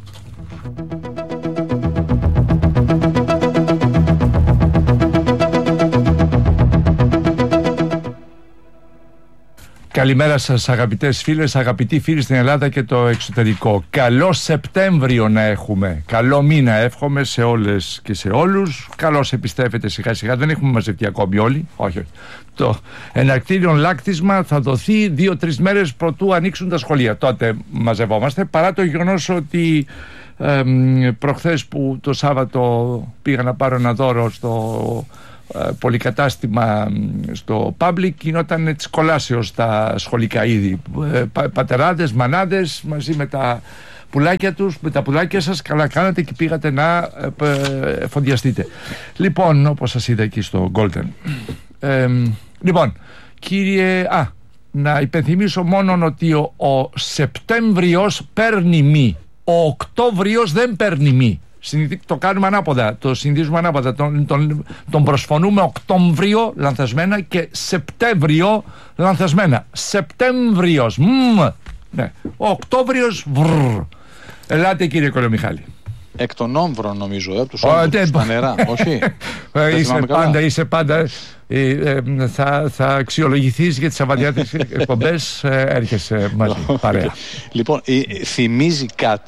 Speaker 8: Καλημέρα σας αγαπητές φίλες, αγαπητοί φίλοι στην Ελλάδα και το εξωτερικό. Καλό Σεπτέμβριο να έχουμε, καλό μήνα εύχομαι σε όλες και σε όλους. Καλώς επιστρέφετε σιγά σιγά, δεν έχουμε μαζευτεί ακόμη όλοι, όχι. Το εναρκτήριο λάκτισμα θα δοθεί 2-3 μέρες προτού ανοίξουν τα σχολεία. Τότε μαζευόμαστε, παρά το γεγονός ότι προχθές που το Σάββατο πήγα να πάρω ένα δώρο στο πολυκατάστημα στο public, γινόταν της κολάσεως στα σχολικά είδη. Πατεράδες, μανάδες μαζί με τα πουλάκια τους, με τα πουλάκια σας, καλά κάνατε και πήγατε να εφοδιαστείτε. Λοιπόν, όπως σας είδα εκεί στο Golden. Λοιπόν, κύριε, να υπενθυμίσω μόνον ότι ο Σεπτέμβριος παίρνει μη, ο Οκτώβριος δεν παίρνει μη. Το κάνουμε ανάποδα, το συνηθίζουμε ανάποδα. Τον προσφωνούμε Οκτώβριο λανθασμένα και Σεπτέμβριο λανθασμένα. Σεπτέμβριος, ναι. Οκτώβριος, Ελάτε κύριε Κολομιχάλη.
Speaker 9: Εκ των όμβρων νομίζω, τους όμβρους στα νερά, όχι.
Speaker 8: Είσαι πάντα, θα αξιολογηθείς για τις σαββατιάτικες εκπομπές, έρχεσαι μαζί, παρέα.
Speaker 9: Λοιπόν, θυμίζει κάτι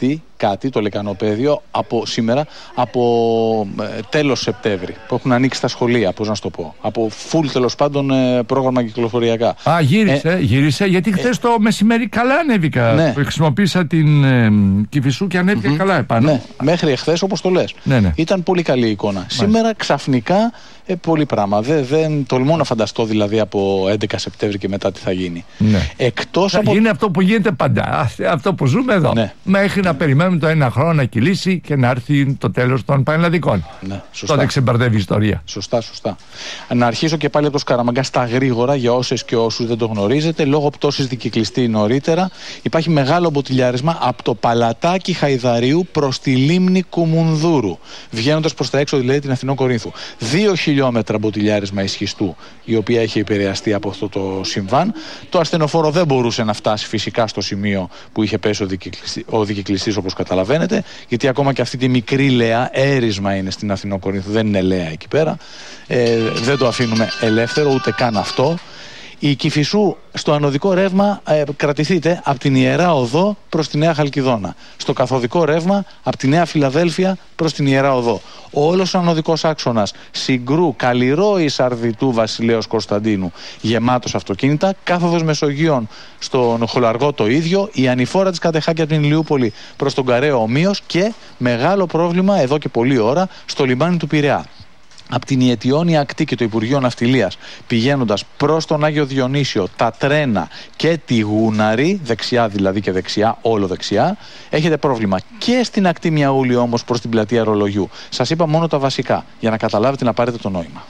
Speaker 9: κάτι το λεκανοπαίδιο από σήμερα, από τέλος Σεπτέμβρη, που έχουν ανοίξει τα σχολεία, πώς να σου το πω. Από full τέλος πάντων πρόγραμμα κυκλοφοριακά.
Speaker 8: Γύρισε, γιατί χθες το μεσημέρι καλά ανέβηκα. Ναι. Χρησιμοποίησα την Κηφισού και ανέβηκα καλά επάνω.
Speaker 9: Ναι, μέχρι εχθές όπως το λες. Ναι. Ήταν πολύ καλή εικόνα. Μάλιστα. Σήμερα ξαφνικά πολύ πράγμα. Δεν τολμώ να φανταστώ δηλαδή από 11 Σεπτέμβρη και μετά τι θα γίνει. Ναι.
Speaker 8: Θα γίνει αυτό που γίνεται πάντα. Αυτό που ζούμε εδώ. Ναι. Μέχρι να περιμένουμε το ένα χρόνο να κυλήσει και να έρθει το τέλος των πανελλαδικών. Ναι, τότε ξεμπερδεύει η ιστορία.
Speaker 9: Σωστά. Να αρχίσω και πάλι από το Σκαραμαγκά στα γρήγορα για όσες και όσους δεν το γνωρίζετε. Λόγω πτώσης δικυκλιστή νωρίτερα υπάρχει μεγάλο μποτιλιάρισμα από το Παλατάκι Χαϊδαρίου προς τη λίμνη Κουμουνδούρου. Βγαίνοντας προς τα έξω δηλαδή την Αθηνών Κορίνθου. 2 χιλιόμετρα μποτιλιάρισμα ισχυστού, η οποία έχει επηρεαστεί από αυτό το συμβάν. Το ασθενοφόρο δεν μπορούσε να φτάσει φυσικά στο σημείο που είχε πέσει ο δικυκλιστής, όπως καταλαβαίνετε, γιατί ακόμα και αυτή τη μικρή λεά, έρισμα είναι στην Αθηνών Κορίνθου, δεν είναι λεά εκεί πέρα. Δεν το αφήνουμε ελεύθερο, ούτε καν αυτό. Η Κηφισού στο ανωδικό ρεύμα κρατηθείτε από την Ιερά Οδό προς τη Νέα Χαλκιδόνα. Στο καθοδικό ρεύμα από τη Νέα Φιλαδέλφια προς την Ιερά Οδό. Όλος ο ανωδικός άξονας Συγκρού, Καλλιρόης, Αρδιτού, Βασιλέως Κωνσταντίνου γεμάτος αυτοκίνητα. Κάθοδος Μεσογείων στον Χολαργό το ίδιο. Η ανηφόρα της Κατεχάκη από την Ηλιούπολη προς τον Καραίο ομοίως. Και μεγάλο πρόβλημα εδώ και πολλή ώρα στο λιμάνι του Πειραιά. Από την Ιετιώνη ακτή και το Υπουργείο Ναυτιλίας πηγαίνοντας προς τον Άγιο Διονύσιο, τα τρένα και τη Γούναρη, δεξιά δηλαδή και δεξιά, όλο δεξιά, έχετε πρόβλημα. Και στην ακτή Μιαούλη όμως προς την πλατεία Ρολογιού. Σας είπα μόνο τα βασικά για να καταλάβετε, να πάρετε το νόημα.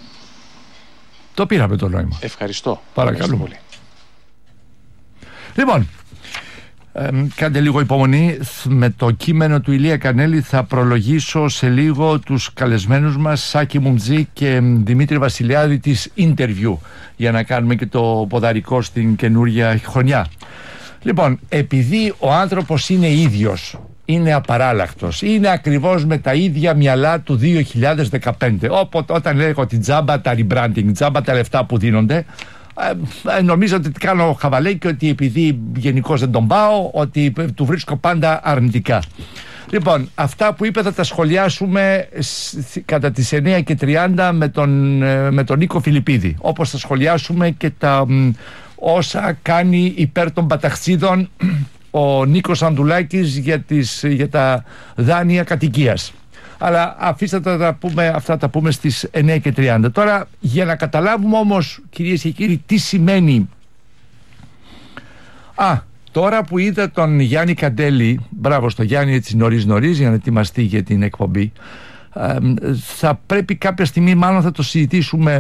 Speaker 8: Το πήραμε το νόημα.
Speaker 9: Ευχαριστώ.
Speaker 8: Παρακαλώ πολύ. Λοιπόν, κάντε λίγο υπομονή. Με το κείμενο του Ηλία Κανέλη θα προλογίσω σε λίγο τους καλεσμένους μας, Σάκη Μουμτζή και Δημήτρη Βασιλιάδη, της interview, για να κάνουμε και το ποδαρικό στην καινούρια χρονιά. Λοιπόν, επειδή ο άνθρωπος είναι ίδιος, είναι απαράλλαχτος, είναι ακριβώς με τα ίδια μυαλά του 2015, όταν λέγω ότι τζάμπα τα rebranding, τζάμπα τα λεφτά που δίνονται, νομίζω ότι κάνω χαβαλέ και ότι επειδή γενικώς δεν τον πάω, ότι του βρίσκω πάντα αρνητικά. Λοιπόν, αυτά που είπε θα τα σχολιάσουμε κατά τις 9:30 με τον Νίκο Φιλιππίδη, όπως θα σχολιάσουμε και τα όσα κάνει υπέρ των παταχτσίδων ο Νίκος Ανδουλάκης για τα δάνεια κατοικίας. Αλλά αφήστε αυτά τα πούμε στις 9:30. Τώρα, για να καταλάβουμε όμως, κυρίες και κύριοι, τι σημαίνει. Τώρα που είδα τον Γιάννη Καντέλη, μπράβο στο Γιάννη, έτσι νωρίς για να ετοιμαστεί για την εκπομπή, θα πρέπει κάποια στιγμή, μάλλον θα το συζητήσουμε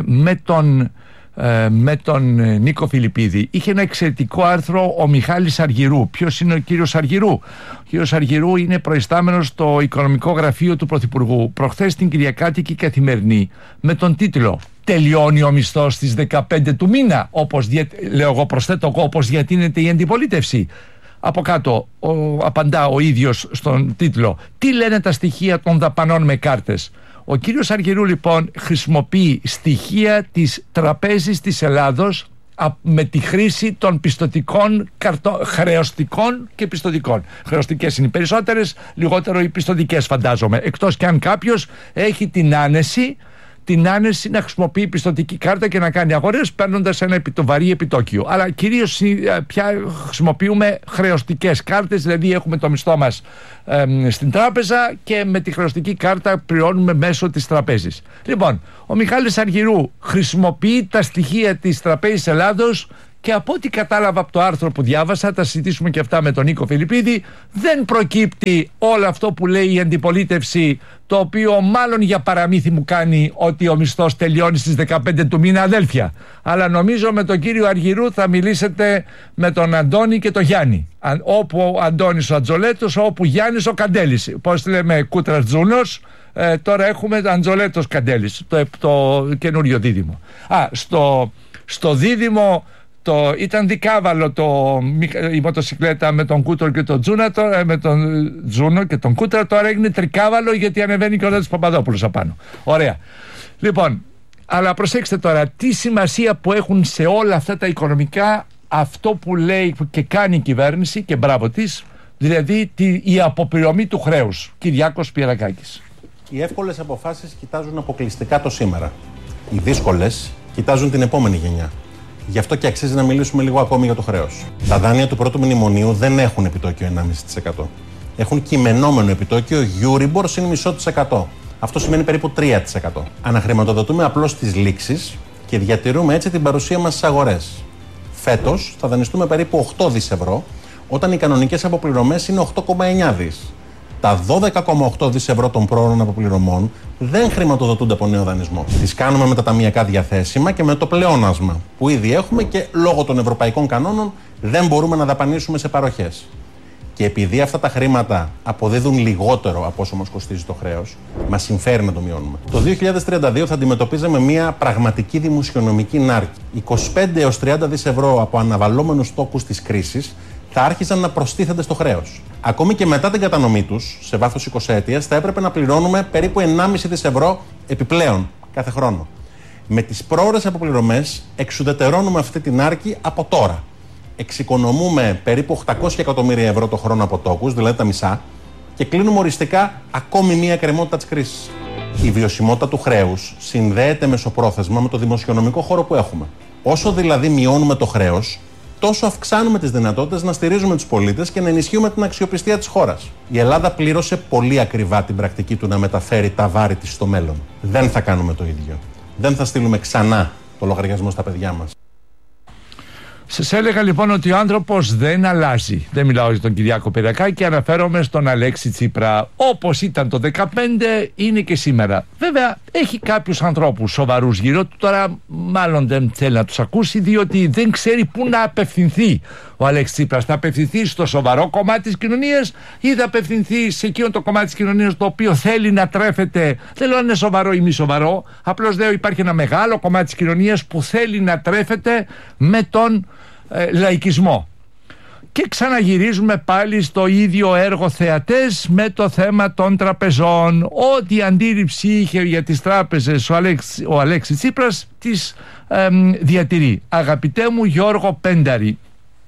Speaker 8: με τον Νίκο Φιλιππίδη. Είχε ένα εξαιρετικό άρθρο ο Μιχάλης Αργυρού. Ποιος είναι ο κύριος Αργυρού? Ο κύριος Αργυρού είναι προϊστάμενος στο οικονομικό γραφείο του Πρωθυπουργού. Προχθές στην Κυριακάτικη Καθημερινή, με τον τίτλο «Τελειώνει ο μισθός στις 15 του μήνα», προσθέτω εγώ, όπως διατείνεται η αντιπολίτευση. Από κάτω απαντά ο ίδιος στον τίτλο «Τι λένε τα στοιχεία των δαπανών με κάρτες». Ο κύριος Αργυρού λοιπόν χρησιμοποιεί στοιχεία της Τραπέζης της Ελλάδος με τη χρήση των πιστωτικών χρεωστικών και πιστωτικών. Χρεωστικές είναι οι περισσότερες, λιγότερο οι πιστωτικές φαντάζομαι. Εκτός και αν κάποιος έχει την άνεση να χρησιμοποιεί πιστωτική κάρτα και να κάνει αγορές παίρνοντας ένα βαρύ επιτόκιο. Αλλά κυρίως πια χρησιμοποιούμε χρεωστικές κάρτες, δηλαδή έχουμε το μισθό μας στην τράπεζα και με τη χρεωστική κάρτα πληρώνουμε μέσω της τραπέζης. Λοιπόν, ο Μιχάλης Αργυρού χρησιμοποιεί τα στοιχεία της Τραπέζης Ελλάδος και από ό,τι κατάλαβα από το άρθρο που διάβασα, θα συζητήσουμε και αυτά με τον Νίκο Φιλιππίδη, δεν προκύπτει όλο αυτό που λέει η αντιπολίτευση, το οποίο μάλλον για παραμύθι μου κάνει ότι ο μισθός τελειώνει στις 15 του μήνα, αδέλφια. Αλλά νομίζω με τον κύριο Αργυρού θα μιλήσετε με τον Αντώνη και τον Γιάννη. Όπου ο Αντώνης ο Αντζολέτος, όπου Γιάννης ο Καντέλης. Πώς λέμε Κούτρας Τζούνος, τώρα έχουμε Αντζολέτος Καντέλης, το καινούριο δίδυμο. Στο δίδυμο ήταν δικάβαλο η μοτοσυκλέτα με τον Κούτρο και τον Τζούνα, με τον Τζούνο και τον Κούτρα, τώρα έγινε τρικάβαλο γιατί ανεβαίνει και ο Ρέτος Παπαδόπουλος απάνω. Ωραία. Λοιπόν, αλλά προσέξτε τώρα τι σημασία που έχουν σε όλα αυτά τα οικονομικά αυτό που λέει και κάνει η κυβέρνηση, και μπράβο της, Δηλαδή η αποπληρωμή του χρέους. Κυριάκος Πιερακάκης.
Speaker 17: Οι εύκολες αποφάσεις κοιτάζουν αποκλειστικά το σήμερα. Οι δύσκολες κοιτάζουν την επόμενη γενιά. Γι' αυτό και αξίζει να μιλήσουμε λίγο ακόμη για το χρέος. Τα δάνεια του πρώτου μνημονίου δεν έχουν επιτόκιο 1,5%. Έχουν κειμενόμενο επιτόκιο Euribor συν 0,5%. Αυτό σημαίνει περίπου 3%. Αναχρηματοδοτούμε απλώς τις λήξεις και διατηρούμε έτσι την παρουσία μας στις αγορές. Φέτος θα δανειστούμε περίπου 8 δις ευρώ, όταν οι κανονικές αποπληρωμές είναι 8,9 δις. Τα 12,8 δις ευρώ των πρόωρων αποπληρωμών δεν χρηματοδοτούνται από νέο δανεισμό. Τις κάνουμε με τα ταμιακά διαθέσιμα και με το πλεόνασμα που ήδη έχουμε και λόγω των ευρωπαϊκών κανόνων δεν μπορούμε να δαπανίσουμε σε παροχές. Και επειδή αυτά τα χρήματα αποδίδουν λιγότερο από όσο μας κοστίζει το χρέος, μας συμφέρει να το μειώνουμε. Το 2032 θα αντιμετωπίζαμε μια πραγματική δημοσιονομική νάρκη. 25 έως 30 δις ευρώ από αναβαλλόμενους στόκους της κρίσης θα άρχιζαν να προστίθενται στο χρέος. Ακόμη και μετά την κατανομή τους, σε βάθος 20 ετίας, θα έπρεπε να πληρώνουμε περίπου 1,5 δις ευρώ επιπλέον κάθε χρόνο. Με τις πρόωρες αποπληρωμές εξουδετερώνουμε αυτή την άρκη από τώρα. Εξοικονομούμε περίπου 800 εκατομμύρια ευρώ το χρόνο από τόκους, δηλαδή τα μισά, και κλείνουμε οριστικά ακόμη μία εκκρεμότητα της κρίσης. Η βιωσιμότητα του χρέους συνδέεται μεσοπρόθεσμα με το δημοσιονομικό χώρο που έχουμε. Όσο δηλαδή μειώνουμε το χρέος, τόσο αυξάνουμε τις δυνατότητες να στηρίζουμε τους πολίτες και να ενισχύουμε την αξιοπιστία της χώρας. Η Ελλάδα πλήρωσε πολύ ακριβά την πρακτική του να μεταφέρει τα βάρη της στο μέλλον. Δεν θα κάνουμε το ίδιο. Δεν θα στείλουμε ξανά το λογαριασμό στα παιδιά μας.
Speaker 8: Σας έλεγα λοιπόν ότι ο άνθρωπος δεν αλλάζει. Δεν μιλάω για τον Κυριάκο Πιερακάκη και αναφέρομαι στον Αλέξη Τσίπρα. Όπως ήταν το 2015, είναι και σήμερα. Βέβαια, έχει κάποιους ανθρώπους σοβαρούς γύρω του. Τώρα, μάλλον δεν θέλει να τους ακούσει, διότι δεν ξέρει πού να απευθυνθεί ο Αλέξης Τσίπρας. Θα απευθυνθεί στο σοβαρό κομμάτι της κοινωνίας ή θα απευθυνθεί σε εκείνο το κομμάτι της κοινωνίας το οποίο θέλει να τρέφεται. Δεν λέω αν είναι σοβαρό ή μη σοβαρό. Απλώς λέω υπάρχει ένα μεγάλο κομμάτι της κοινωνίας που θέλει να τρέφεται με τον λαϊκισμό. Και ξαναγυρίζουμε πάλι στο ίδιο έργο θεατές με το θέμα των τραπεζών. Ό,τι αντίληψη είχε για τις τράπεζες ο Αλέξης Τσίπρας τις διατηρεί. Αγαπητέ μου Γιώργο Πένταρη,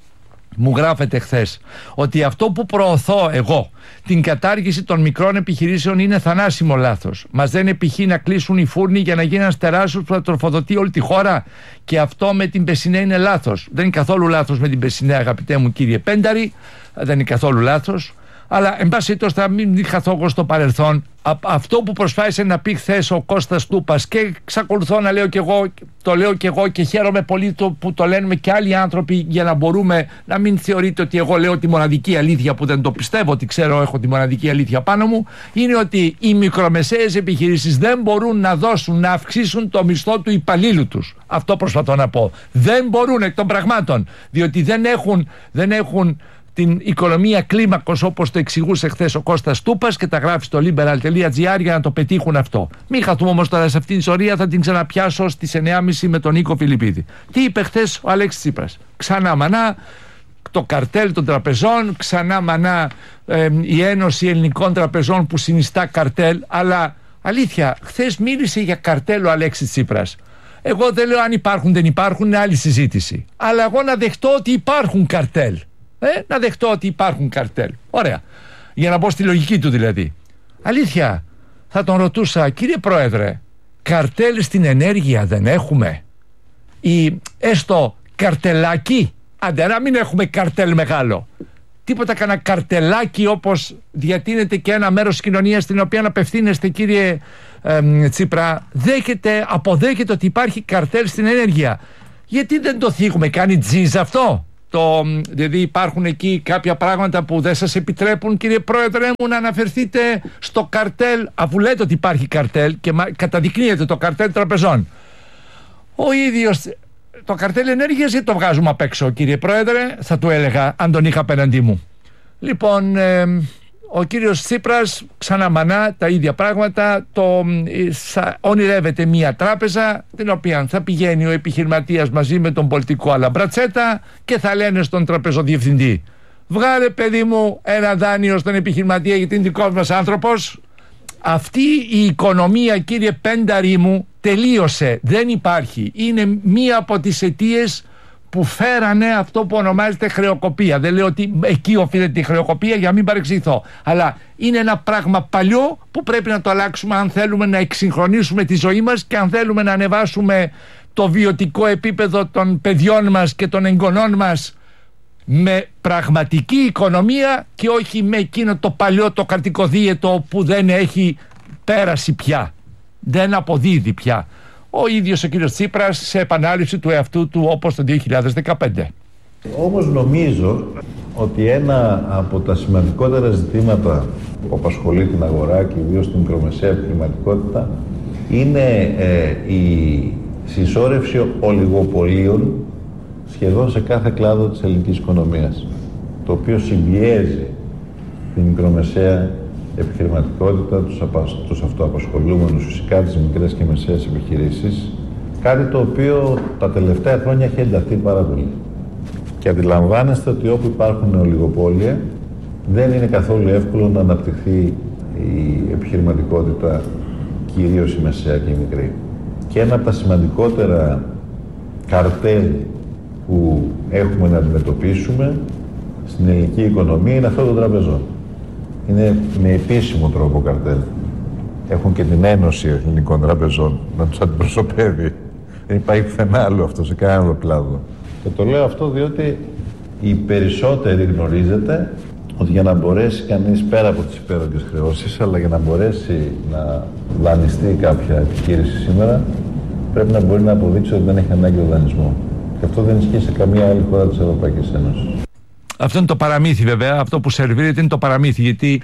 Speaker 8: μου γράφετε χθες ότι αυτό που προωθώ εγώ, την κατάργηση των μικρών επιχειρήσεων, είναι θανάσιμο λάθος. Μας δεν επιχεί να κλείσουν οι φούρνοι για να γίνει ένας τεράστιος που θα τροφοδοτεί όλη τη χώρα, και αυτό με την Πεσσινέ είναι λάθος. Δεν είναι καθόλου λάθος με την Πεσσινέ, αγαπητέ μου κύριε Πένταρη, δεν είναι καθόλου λάθος. Αλλά εν πάση περιπτώσει θα μην χαθώ εγώ στο παρελθόν. Αυτό που προσπάθησε να πει χθες ο Κώστας Τούπας, και εξακολουθώ να λέω και εγώ, το λέω και εγώ και χαίρομαι πολύ που το λένε και άλλοι άνθρωποι, για να μπορούμε να μην θεωρείτε ότι εγώ λέω τη μοναδική αλήθεια, που δεν το πιστεύω ότι ξέρω, έχω τη μοναδική αλήθεια πάνω μου. Είναι ότι οι μικρομεσαίες επιχειρήσεις δεν μπορούν να δώσουν, να αυξήσουν το μισθό του υπαλλήλου τους. Αυτό προσπαθώ να πω. Δεν μπορούν εκ των πραγμάτων, διότι δεν έχουν την οικονομία κλίμακος, όπως το εξηγούσε χθες ο Κώστας Τούπας και τα γράφει στο liberal.gr για να το πετύχουν αυτό. Μην χαθούμε όμως τώρα σε αυτήν την ιστορία, θα την ξαναπιάσω στις 9.30 με τον Νίκο Φιλιππίδη. Τι είπε χθες ο Αλέξης Τσίπρας? Ξανά μανά το καρτέλ των τραπεζών, ξανά μανά η Ένωση Ελληνικών Τραπεζών που συνιστά καρτέλ, αλλά αλήθεια, χθες μίλησε για καρτέλ ο Αλέξης Τσίπρας. Εγώ δεν λέω αν υπάρχουν δεν υπάρχουν, είναι άλλη συζήτηση. Αλλά εγώ να δεχτώ ότι υπάρχουν καρτέλ. Να δεχτώ ότι υπάρχουν καρτέλ. Ωραία. Για να μπω στη λογική του δηλαδή. Αλήθεια, θα τον ρωτούσα, κύριε Πρόεδρε, καρτέλ στην ενέργεια δεν έχουμε? Ή έστω καρτελάκι? Άντε να μην έχουμε καρτέλ μεγάλο. Τίποτα κανένα καρτελάκι, όπως διατείνεται και ένα μέρος της κοινωνίας στην οποία απευθύνεστε, κύριε Τσίπρα. Αποδέχεται ότι υπάρχει καρτέλ στην ενέργεια. Γιατί δεν το θίγουμε? Κάνει τζιζ αυτό? Δηλαδή υπάρχουν εκεί κάποια πράγματα που δεν σας επιτρέπουν, κύριε Πρόεδρε μου, να αναφερθείτε στο καρτέλ, αφού λέτε ότι υπάρχει καρτέλ και καταδεικνύεται το καρτέλ τραπεζών. Ο ίδιος το καρτέλ ενέργειας γιατί το βγάζουμε απ' έξω, κύριε Πρόεδρε, θα του έλεγα αν τον είχα απέναντί μου. Λοιπόν, ο κύριος Τσίπρας ξαναμανά τα ίδια πράγματα. Ονειρεύεται μια τράπεζα την οποία θα πηγαίνει ο επιχειρηματίας μαζί με τον πολιτικό αλαμπρατσέτα και θα λένε στον τραπεζοδιευθυντή: βγάλε παιδί μου ένα δάνειο στον επιχειρηματία γιατί είναι δικός μας άνθρωπος. Αυτή η οικονομία, κύριε Πένταρη μου, τελείωσε. Δεν υπάρχει. Είναι μία από τις αιτίες που φέρανε αυτό που ονομάζεται χρεοκοπία. Δεν λέω ότι εκεί οφείλεται η χρεοκοπία, για να μην παρεξηγηθώ. Αλλά είναι ένα πράγμα παλιό που πρέπει να το αλλάξουμε αν θέλουμε να εξυγχρονίσουμε τη ζωή μας και αν θέλουμε να ανεβάσουμε το βιωτικό επίπεδο των παιδιών μας και των εγγονών μας με πραγματική οικονομία και όχι με εκείνο το παλιό το καρτικοδίαιτο που δεν έχει πέρασει πια, δεν αποδίδει πια. Ο ίδιος ο κύριος Τσίπρας σε επανάληψη του εαυτού του όπως το 2015.
Speaker 18: Όμως νομίζω ότι ένα από τα σημαντικότερα ζητήματα που απασχολεί την αγορά και ιδίως την μικρομεσαία επιχειρηματικότητα είναι η συσσόρευση ολιγοπολίων σχεδόν σε κάθε κλάδο της ελληνικής οικονομίας, το οποίο συμπιέζει την μικρομεσαία επιχειρηματικότητα, τους αυτοαπασχολούμενους, φυσικά τις μικρές και μεσαίες επιχειρήσεις, κάτι το οποίο τα τελευταία χρόνια έχει ενταθεί πάρα πολύ. Και αντιλαμβάνεστε ότι όπου υπάρχουν ολιγοπόλια δεν είναι καθόλου εύκολο να αναπτυχθεί η επιχειρηματικότητα, κυρίως η μεσαία και η μικρή. Και ένα από τα σημαντικότερα καρτέλ που έχουμε να αντιμετωπίσουμε στην ελληνική οικονομία είναι αυτό των τραπεζών. Είναι με επίσημο τρόπο καρτέλ. Έχουν και την Ένωση Ελληνικών Τραπεζών να τους αντιπροσωπεύει. Δεν υπάρχει πουθενά άλλο αυτό, σε κανένα άλλο κλάδο. Και το λέω αυτό διότι οι περισσότεροι γνωρίζετε ότι για να μπορέσει κανείς πέρα από τις υπέρογγες χρεώσεις, αλλά για να μπορέσει να δανειστεί κάποια επιχείρηση σήμερα, πρέπει να μπορεί να αποδείξει ότι δεν έχει ανάγκη ο δανεισμό. Και αυτό δεν ισχύει σε καμία άλλη χώρα της Ευρωπαϊκής Ένωσης.
Speaker 8: Αυτό είναι το παραμύθι βέβαια, αυτό που σερβίρεται είναι το παραμύθι, γιατί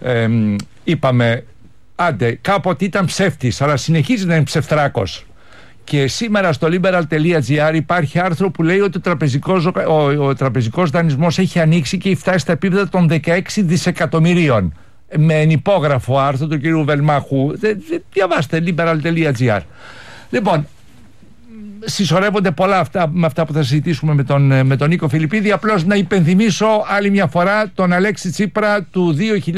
Speaker 8: είπαμε, άντε, κάποτε ήταν ψεύτης, αλλά συνεχίζει να είναι ψευτράκος. Και σήμερα στο liberal.gr υπάρχει άρθρο που λέει ότι ο τραπεζικός δανεισμός έχει ανοίξει και έχει φτάσει στα επίπεδα των 16 δισεκατομμυρίων. Με ενυπόγραφο άρθρο του κ. Βελμάχου. Διαβάστε liberal.gr. Λοιπόν, συσσωρεύονται πολλά με αυτά που θα συζητήσουμε με τον Νίκο Φιλιππίδη. Απλώς να υπενθυμίσω άλλη μια φορά τον Αλέξη Τσίπρα του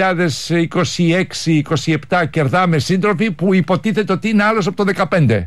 Speaker 8: 2026-27 κερδάμε σύντροφοι, που υποτίθεται ότι είναι άλλος από το 2015.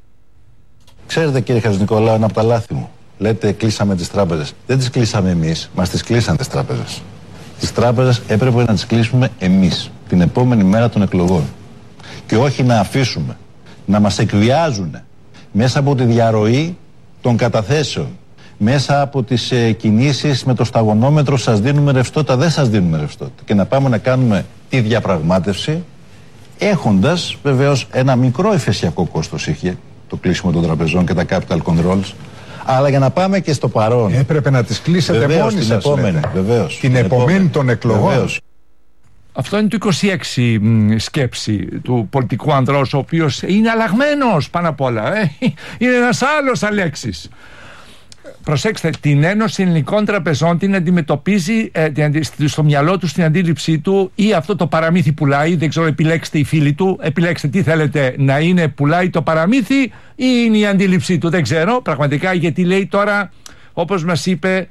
Speaker 18: Ξέρετε κύριε Χατζηνικολάου, ένα από τα λάθη μου. Λέτε κλείσαμε τις τράπεζες. Δεν τις κλείσαμε εμείς, μας τις κλείσαν τις τράπεζες. Τις τράπεζες έπρεπε να τις κλείσουμε εμείς την επόμενη μέρα των εκλογών. Και όχι να αφήσουμε να μας εκβιάζουν μέσα από τη διαρροή των καταθέσεων, μέσα από τις κινήσεις με το σταγονόμετρο, σας δίνουμε ρευστότητα, δεν σας δίνουμε ρευστότητα. Και να πάμε να κάνουμε τη διαπραγμάτευση, έχοντας βεβαίως ένα μικρό εφεσιακό κόστος είχε το κλείσιμο των τραπεζών και τα capital controls, αλλά για να πάμε και στο παρόν.
Speaker 19: Έπρεπε να τις κλείσετε βεβαίως, μόνοι σας,
Speaker 18: επόμενη, βεβαίως,
Speaker 19: την επομένη των εκλογών. Βεβαίως.
Speaker 8: Αυτό είναι το 26 σκέψη του πολιτικού ανδρός, ο οποίος είναι αλλαγμένος πάνω απ' όλα. Είναι ένας άλλος Αλέξης. Προσέξτε, την Ένωση Ελληνικών Τραπεζών την αντιμετωπίζει στο μυαλό του, στην αντίληψή του, ή αυτό το παραμύθι πουλάει, δεν ξέρω, επιλέξτε οι φίλοι του, επιλέξτε τι θέλετε να είναι, πουλάει το παραμύθι ή είναι η αντίληψή του, δεν ξέρω πραγματικά, γιατί λέει τώρα, όπως μας είπε,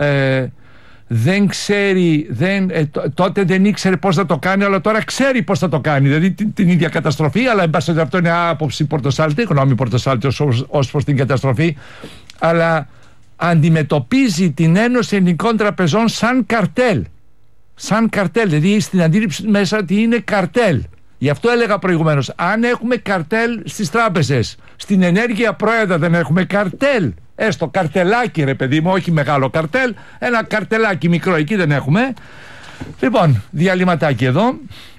Speaker 8: δεν ξέρει, τότε δεν ήξερε πώς θα το κάνει, αλλά τώρα ξέρει πώς θα το κάνει. Δηλαδή την ίδια καταστροφή, αλλά εν πάση αυτό είναι άποψη Πορτοσάλτη, γνώμη Πορτοσάλτη ως προς την καταστροφή, αλλά αντιμετωπίζει την Ένωση Ελληνικών Τραπεζών σαν καρτέλ. Σαν καρτέλ, δηλαδή στην αντίληψη μέσα ότι είναι καρτέλ. Γι' αυτό έλεγα προηγουμένως, αν έχουμε καρτέλ στις τράπεζες, στην ενέργεια πρόεδρα δεν έχουμε καρτέλ. Έστω καρτελάκι ρε παιδί μου, όχι μεγάλο καρτέλ, ένα καρτελάκι μικρό εκεί δεν έχουμε. Λοιπόν, διαλυματάκι εδώ.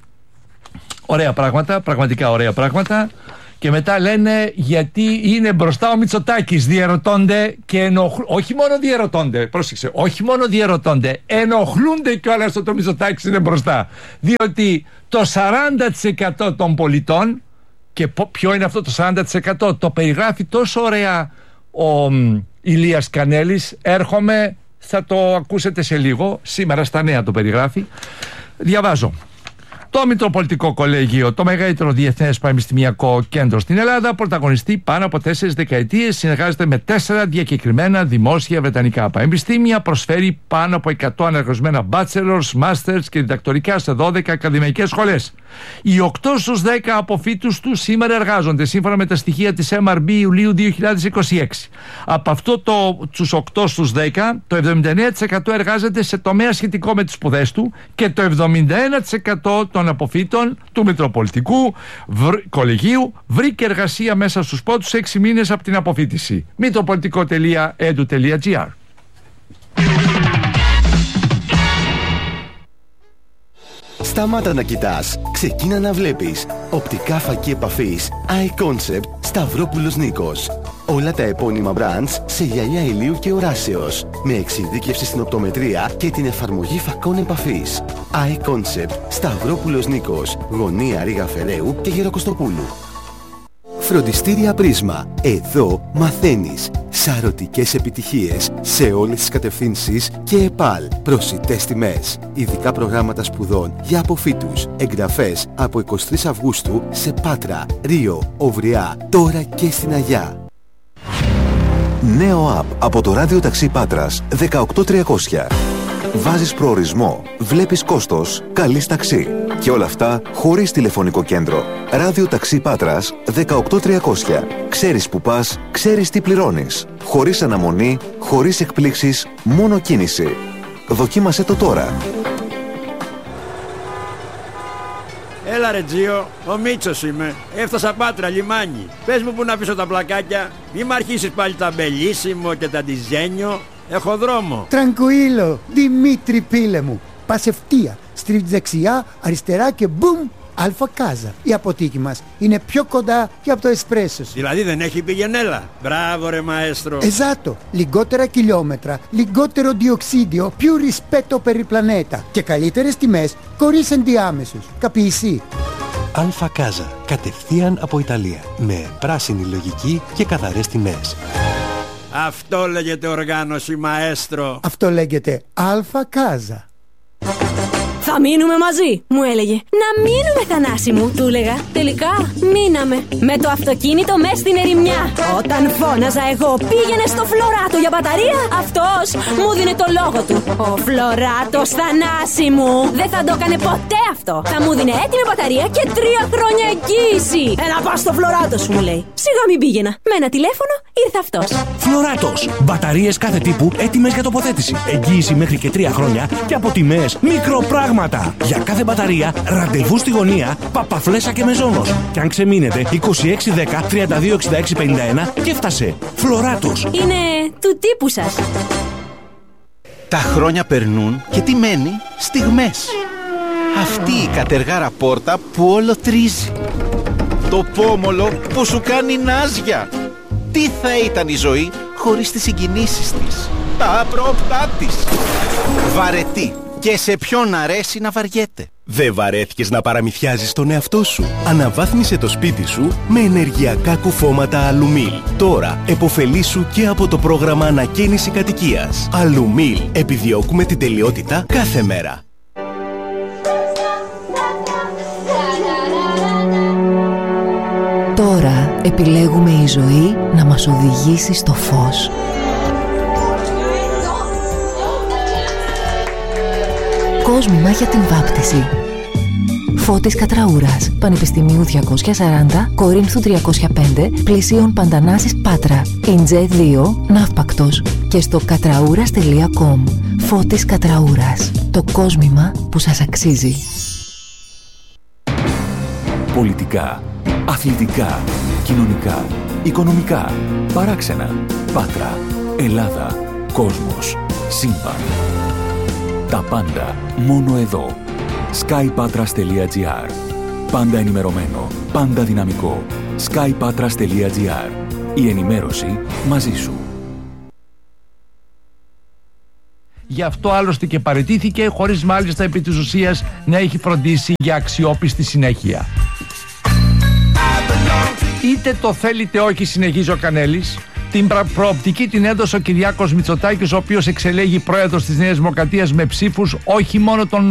Speaker 8: Ωραία πράγματα, πραγματικά ωραία πράγματα. Και μετά λένε γιατί είναι μπροστά ο Μητσοτάκης, διαρωτώνται και όχι μόνο διαρωτώνται, πρόσεξε, όχι μόνο διαρωτώνται, ενοχλούνται κιόλας ότι ο Μητσοτάκης είναι μπροστά. Διότι το 40% των πολιτών, και ποιο είναι αυτό το 40%, το περιγράφει τόσο ωραία ο Ηλίας Κανέλης, έρχομαι, θα το ακούσετε σε λίγο, σήμερα στα νέα το περιγράφει. Διαβάζω. Το Μητροπολιτικό Κολέγιο, το μεγαλύτερο διεθνές πανεπιστημιακό κέντρο στην Ελλάδα, πρωταγωνιστεί πάνω από 4 δεκαετίες, συνεργάζεται με 4 διακεκριμένα δημόσια βρετανικά πανεπιστήμια, προσφέρει πάνω από 100 αναγνωρισμένα bachelors, masters και διδακτορικά σε 12 ακαδημαϊκές σχολές. Οι 8 στους 10 αποφύτους του σήμερα εργάζονται, σύμφωνα με τα στοιχεία της MRB Ιουλίου 2026. Από αυτό τους 8 στους 10, το 79% εργάζεται σε τομέα σχετικό με τις σπουδές του και το 71% των αποφύτων του Μητροπολιτικού Κολεγίου βρήκε εργασία μέσα στους πρώτους 6 μήνες από την αποφύτιση. Μητροπολιτικό.edu.gr.
Speaker 20: Σταμάτα να κοιτάς, ξεκίνα να βλέπεις. Οπτικά φακή επαφής iConcept Σταυρόπουλος Νίκος. Όλα τα επώνυμα brands σε γυαλιά ηλίου και οράσεως, με εξειδίκευση στην οπτομετρία και την εφαρμογή φακών επαφής. iConcept Σταυρόπουλος Νίκος, γωνία Ρήγα Φεραίου και Γεροκοστοπούλου. Φροντιστήρια Πρίσμα. Εδώ μαθαίνεις. Σαρωτικές επιτυχίες σε όλες τις κατευθύνσεις και ΕΠΑΛ. Προσιτές τιμές. Ειδικά προγράμματα σπουδών για αποφύτους. Εγγραφές από 23 Αυγούστου σε Πάτρα, Ρίο, Οβριά, τώρα και στην Αγιά.
Speaker 21: Νέο app από το Ράδιο Ταξί Πάτρας 18300. Βάζεις προορισμό, βλέπεις κόστος, καλείς ταξί. Και όλα αυτά χωρίς τηλεφωνικό κέντρο. Ράδιο Ταξί Πάτρας 18300. Ξέρεις που πας, ξέρεις τι πληρώνεις. Χωρίς αναμονή, χωρίς εκπλήξεις, μόνο κίνηση. Δοκίμασέ το τώρα.
Speaker 22: Έλα ρε Τζίο, ο Μίτσος είμαι. Έφτασα Πάτρα, λιμάνι. Πες μου που να αφήσω τα πλακάκια. Μη μ' αρχίσεις πάλι τα μπελίσιμο και τα ντιζένιο. Έχω δρόμο.
Speaker 23: Τρανκουίλο, Δημήτρη πίλε μου. Πας ευθεία, στρίβεις δεξιά, αριστερά και μπουμ, Αλφα Κάζα. Η αποθήκη μας είναι πιο κοντά και από το εσπρέσο σου.
Speaker 22: Δηλαδή δεν έχει πηγενέλα. Μπράβο ρε μαέστρο.
Speaker 23: Εζάτο, λιγότερα χιλιόμετρα, λιγότερο διοξίδιο, più rispetto per il planeta και καλύτερες τιμές χωρίς ενδιάμεσους. Καπιεισί.
Speaker 24: Αλφα Κάζα, κατευθείαν από Ιταλία, με πράσινη λογική και καθαρές τιμές.
Speaker 22: Αυτό λέγεται οργάνωση μαέστρο.
Speaker 23: Αυτό λέγεται Αλφα Κάζα.
Speaker 25: Θα μείνουμε μαζί, μου έλεγε. Να μείνουμε, Θανάση μου, του έλεγα. Τελικά μείναμε. Με το αυτοκίνητο μες στην ερημιά. Όταν φώναζα εγώ πήγαινε στο Φλωράτο για μπαταρία, αυτός μου δίνε το λόγο του. Ο Φλωράτος, Θανάση μου, δεν θα το έκανε ποτέ αυτό. Θα μου δίνε έτοιμη μπαταρία και 3 χρόνια εγγύηση. Έλα πας στο Φλωράτο σου, μου λέει. Σιγά μην πήγαινα. Με ένα τηλέφωνο ήρθε αυτός.
Speaker 26: Φλωράτος. Μπαταρίες κάθε τύπου έτοιμες για τοποθέτηση. Εγγύηση μέχρι και 3 χρόνια και από τιμές μικροπράγματα. Για κάθε μπαταρία, ραντεβού στη γωνία, Παπαφλέσσα και Μεζόνος. Και αν ξεμείνετε, 2610 326651 και έφτασε. Φλωράτος.
Speaker 25: Είναι του τύπου σας.
Speaker 27: Τα χρόνια περνούν και τι μένει? Στιγμές. Αυτή η κατεργάρα πόρτα που όλο τρίζει. Το πόμολο που σου κάνει νάζια. Τι θα ήταν η ζωή χωρίς τις συγκινήσεις της, τα απρόπτά της. Βαρετή. Και σε ποιον αρέσει να βαριέται.
Speaker 24: Δεν βαρέθηκες να παραμυθιάζεις τον εαυτό σου? Αναβάθμισε το σπίτι σου με ενεργειακά κουφώματα Αλουμίλ. Τώρα επωφελήσου και από το πρόγραμμα ανακαίνιση κατοικίας. Αλουμίλ. Επιδιώκουμε την τελειότητα κάθε μέρα.
Speaker 15: Τώρα επιλέγουμε η ζωή να μας οδηγήσει στο φως. Κόσμημα για την βάπτιση. Φώτης Κατραούρας, Πανεπιστημίου 240, Κορίνθου 305, Πλησίων Παντανάσης Πάτρα. Ιντζέ 2, Ναύπακτος. Και στο κατραούρας.com. Φώτης Κατραούρας. Το κόσμημα που σας αξίζει.
Speaker 5: Πολιτικά, αθλητικά, κοινωνικά, οικονομικά, παράξενα, Πάτρα, Ελλάδα, κόσμος, σύμπαν. Τα πάντα μόνο εδώ. skypatras.gr. Πάντα ενημερωμένο, πάντα δυναμικό. skypatras.gr. Η ενημέρωση μαζί σου.
Speaker 8: Γι' αυτό άλλωστε και παραιτήθηκε, χωρίς μάλιστα επί της ουσίας να έχει φροντίσει για αξιόπιστη συνέχεια. Είτε το θέλετε όχι, συνεχίζει ο Κανέλης. Την προοπτική την έδωσε ο Κυριάκος Μητσοτάκης, ο οποίος εξελέγει πρόεδρος της Νέας Δημοκρατίας με ψήφους όχι μόνο των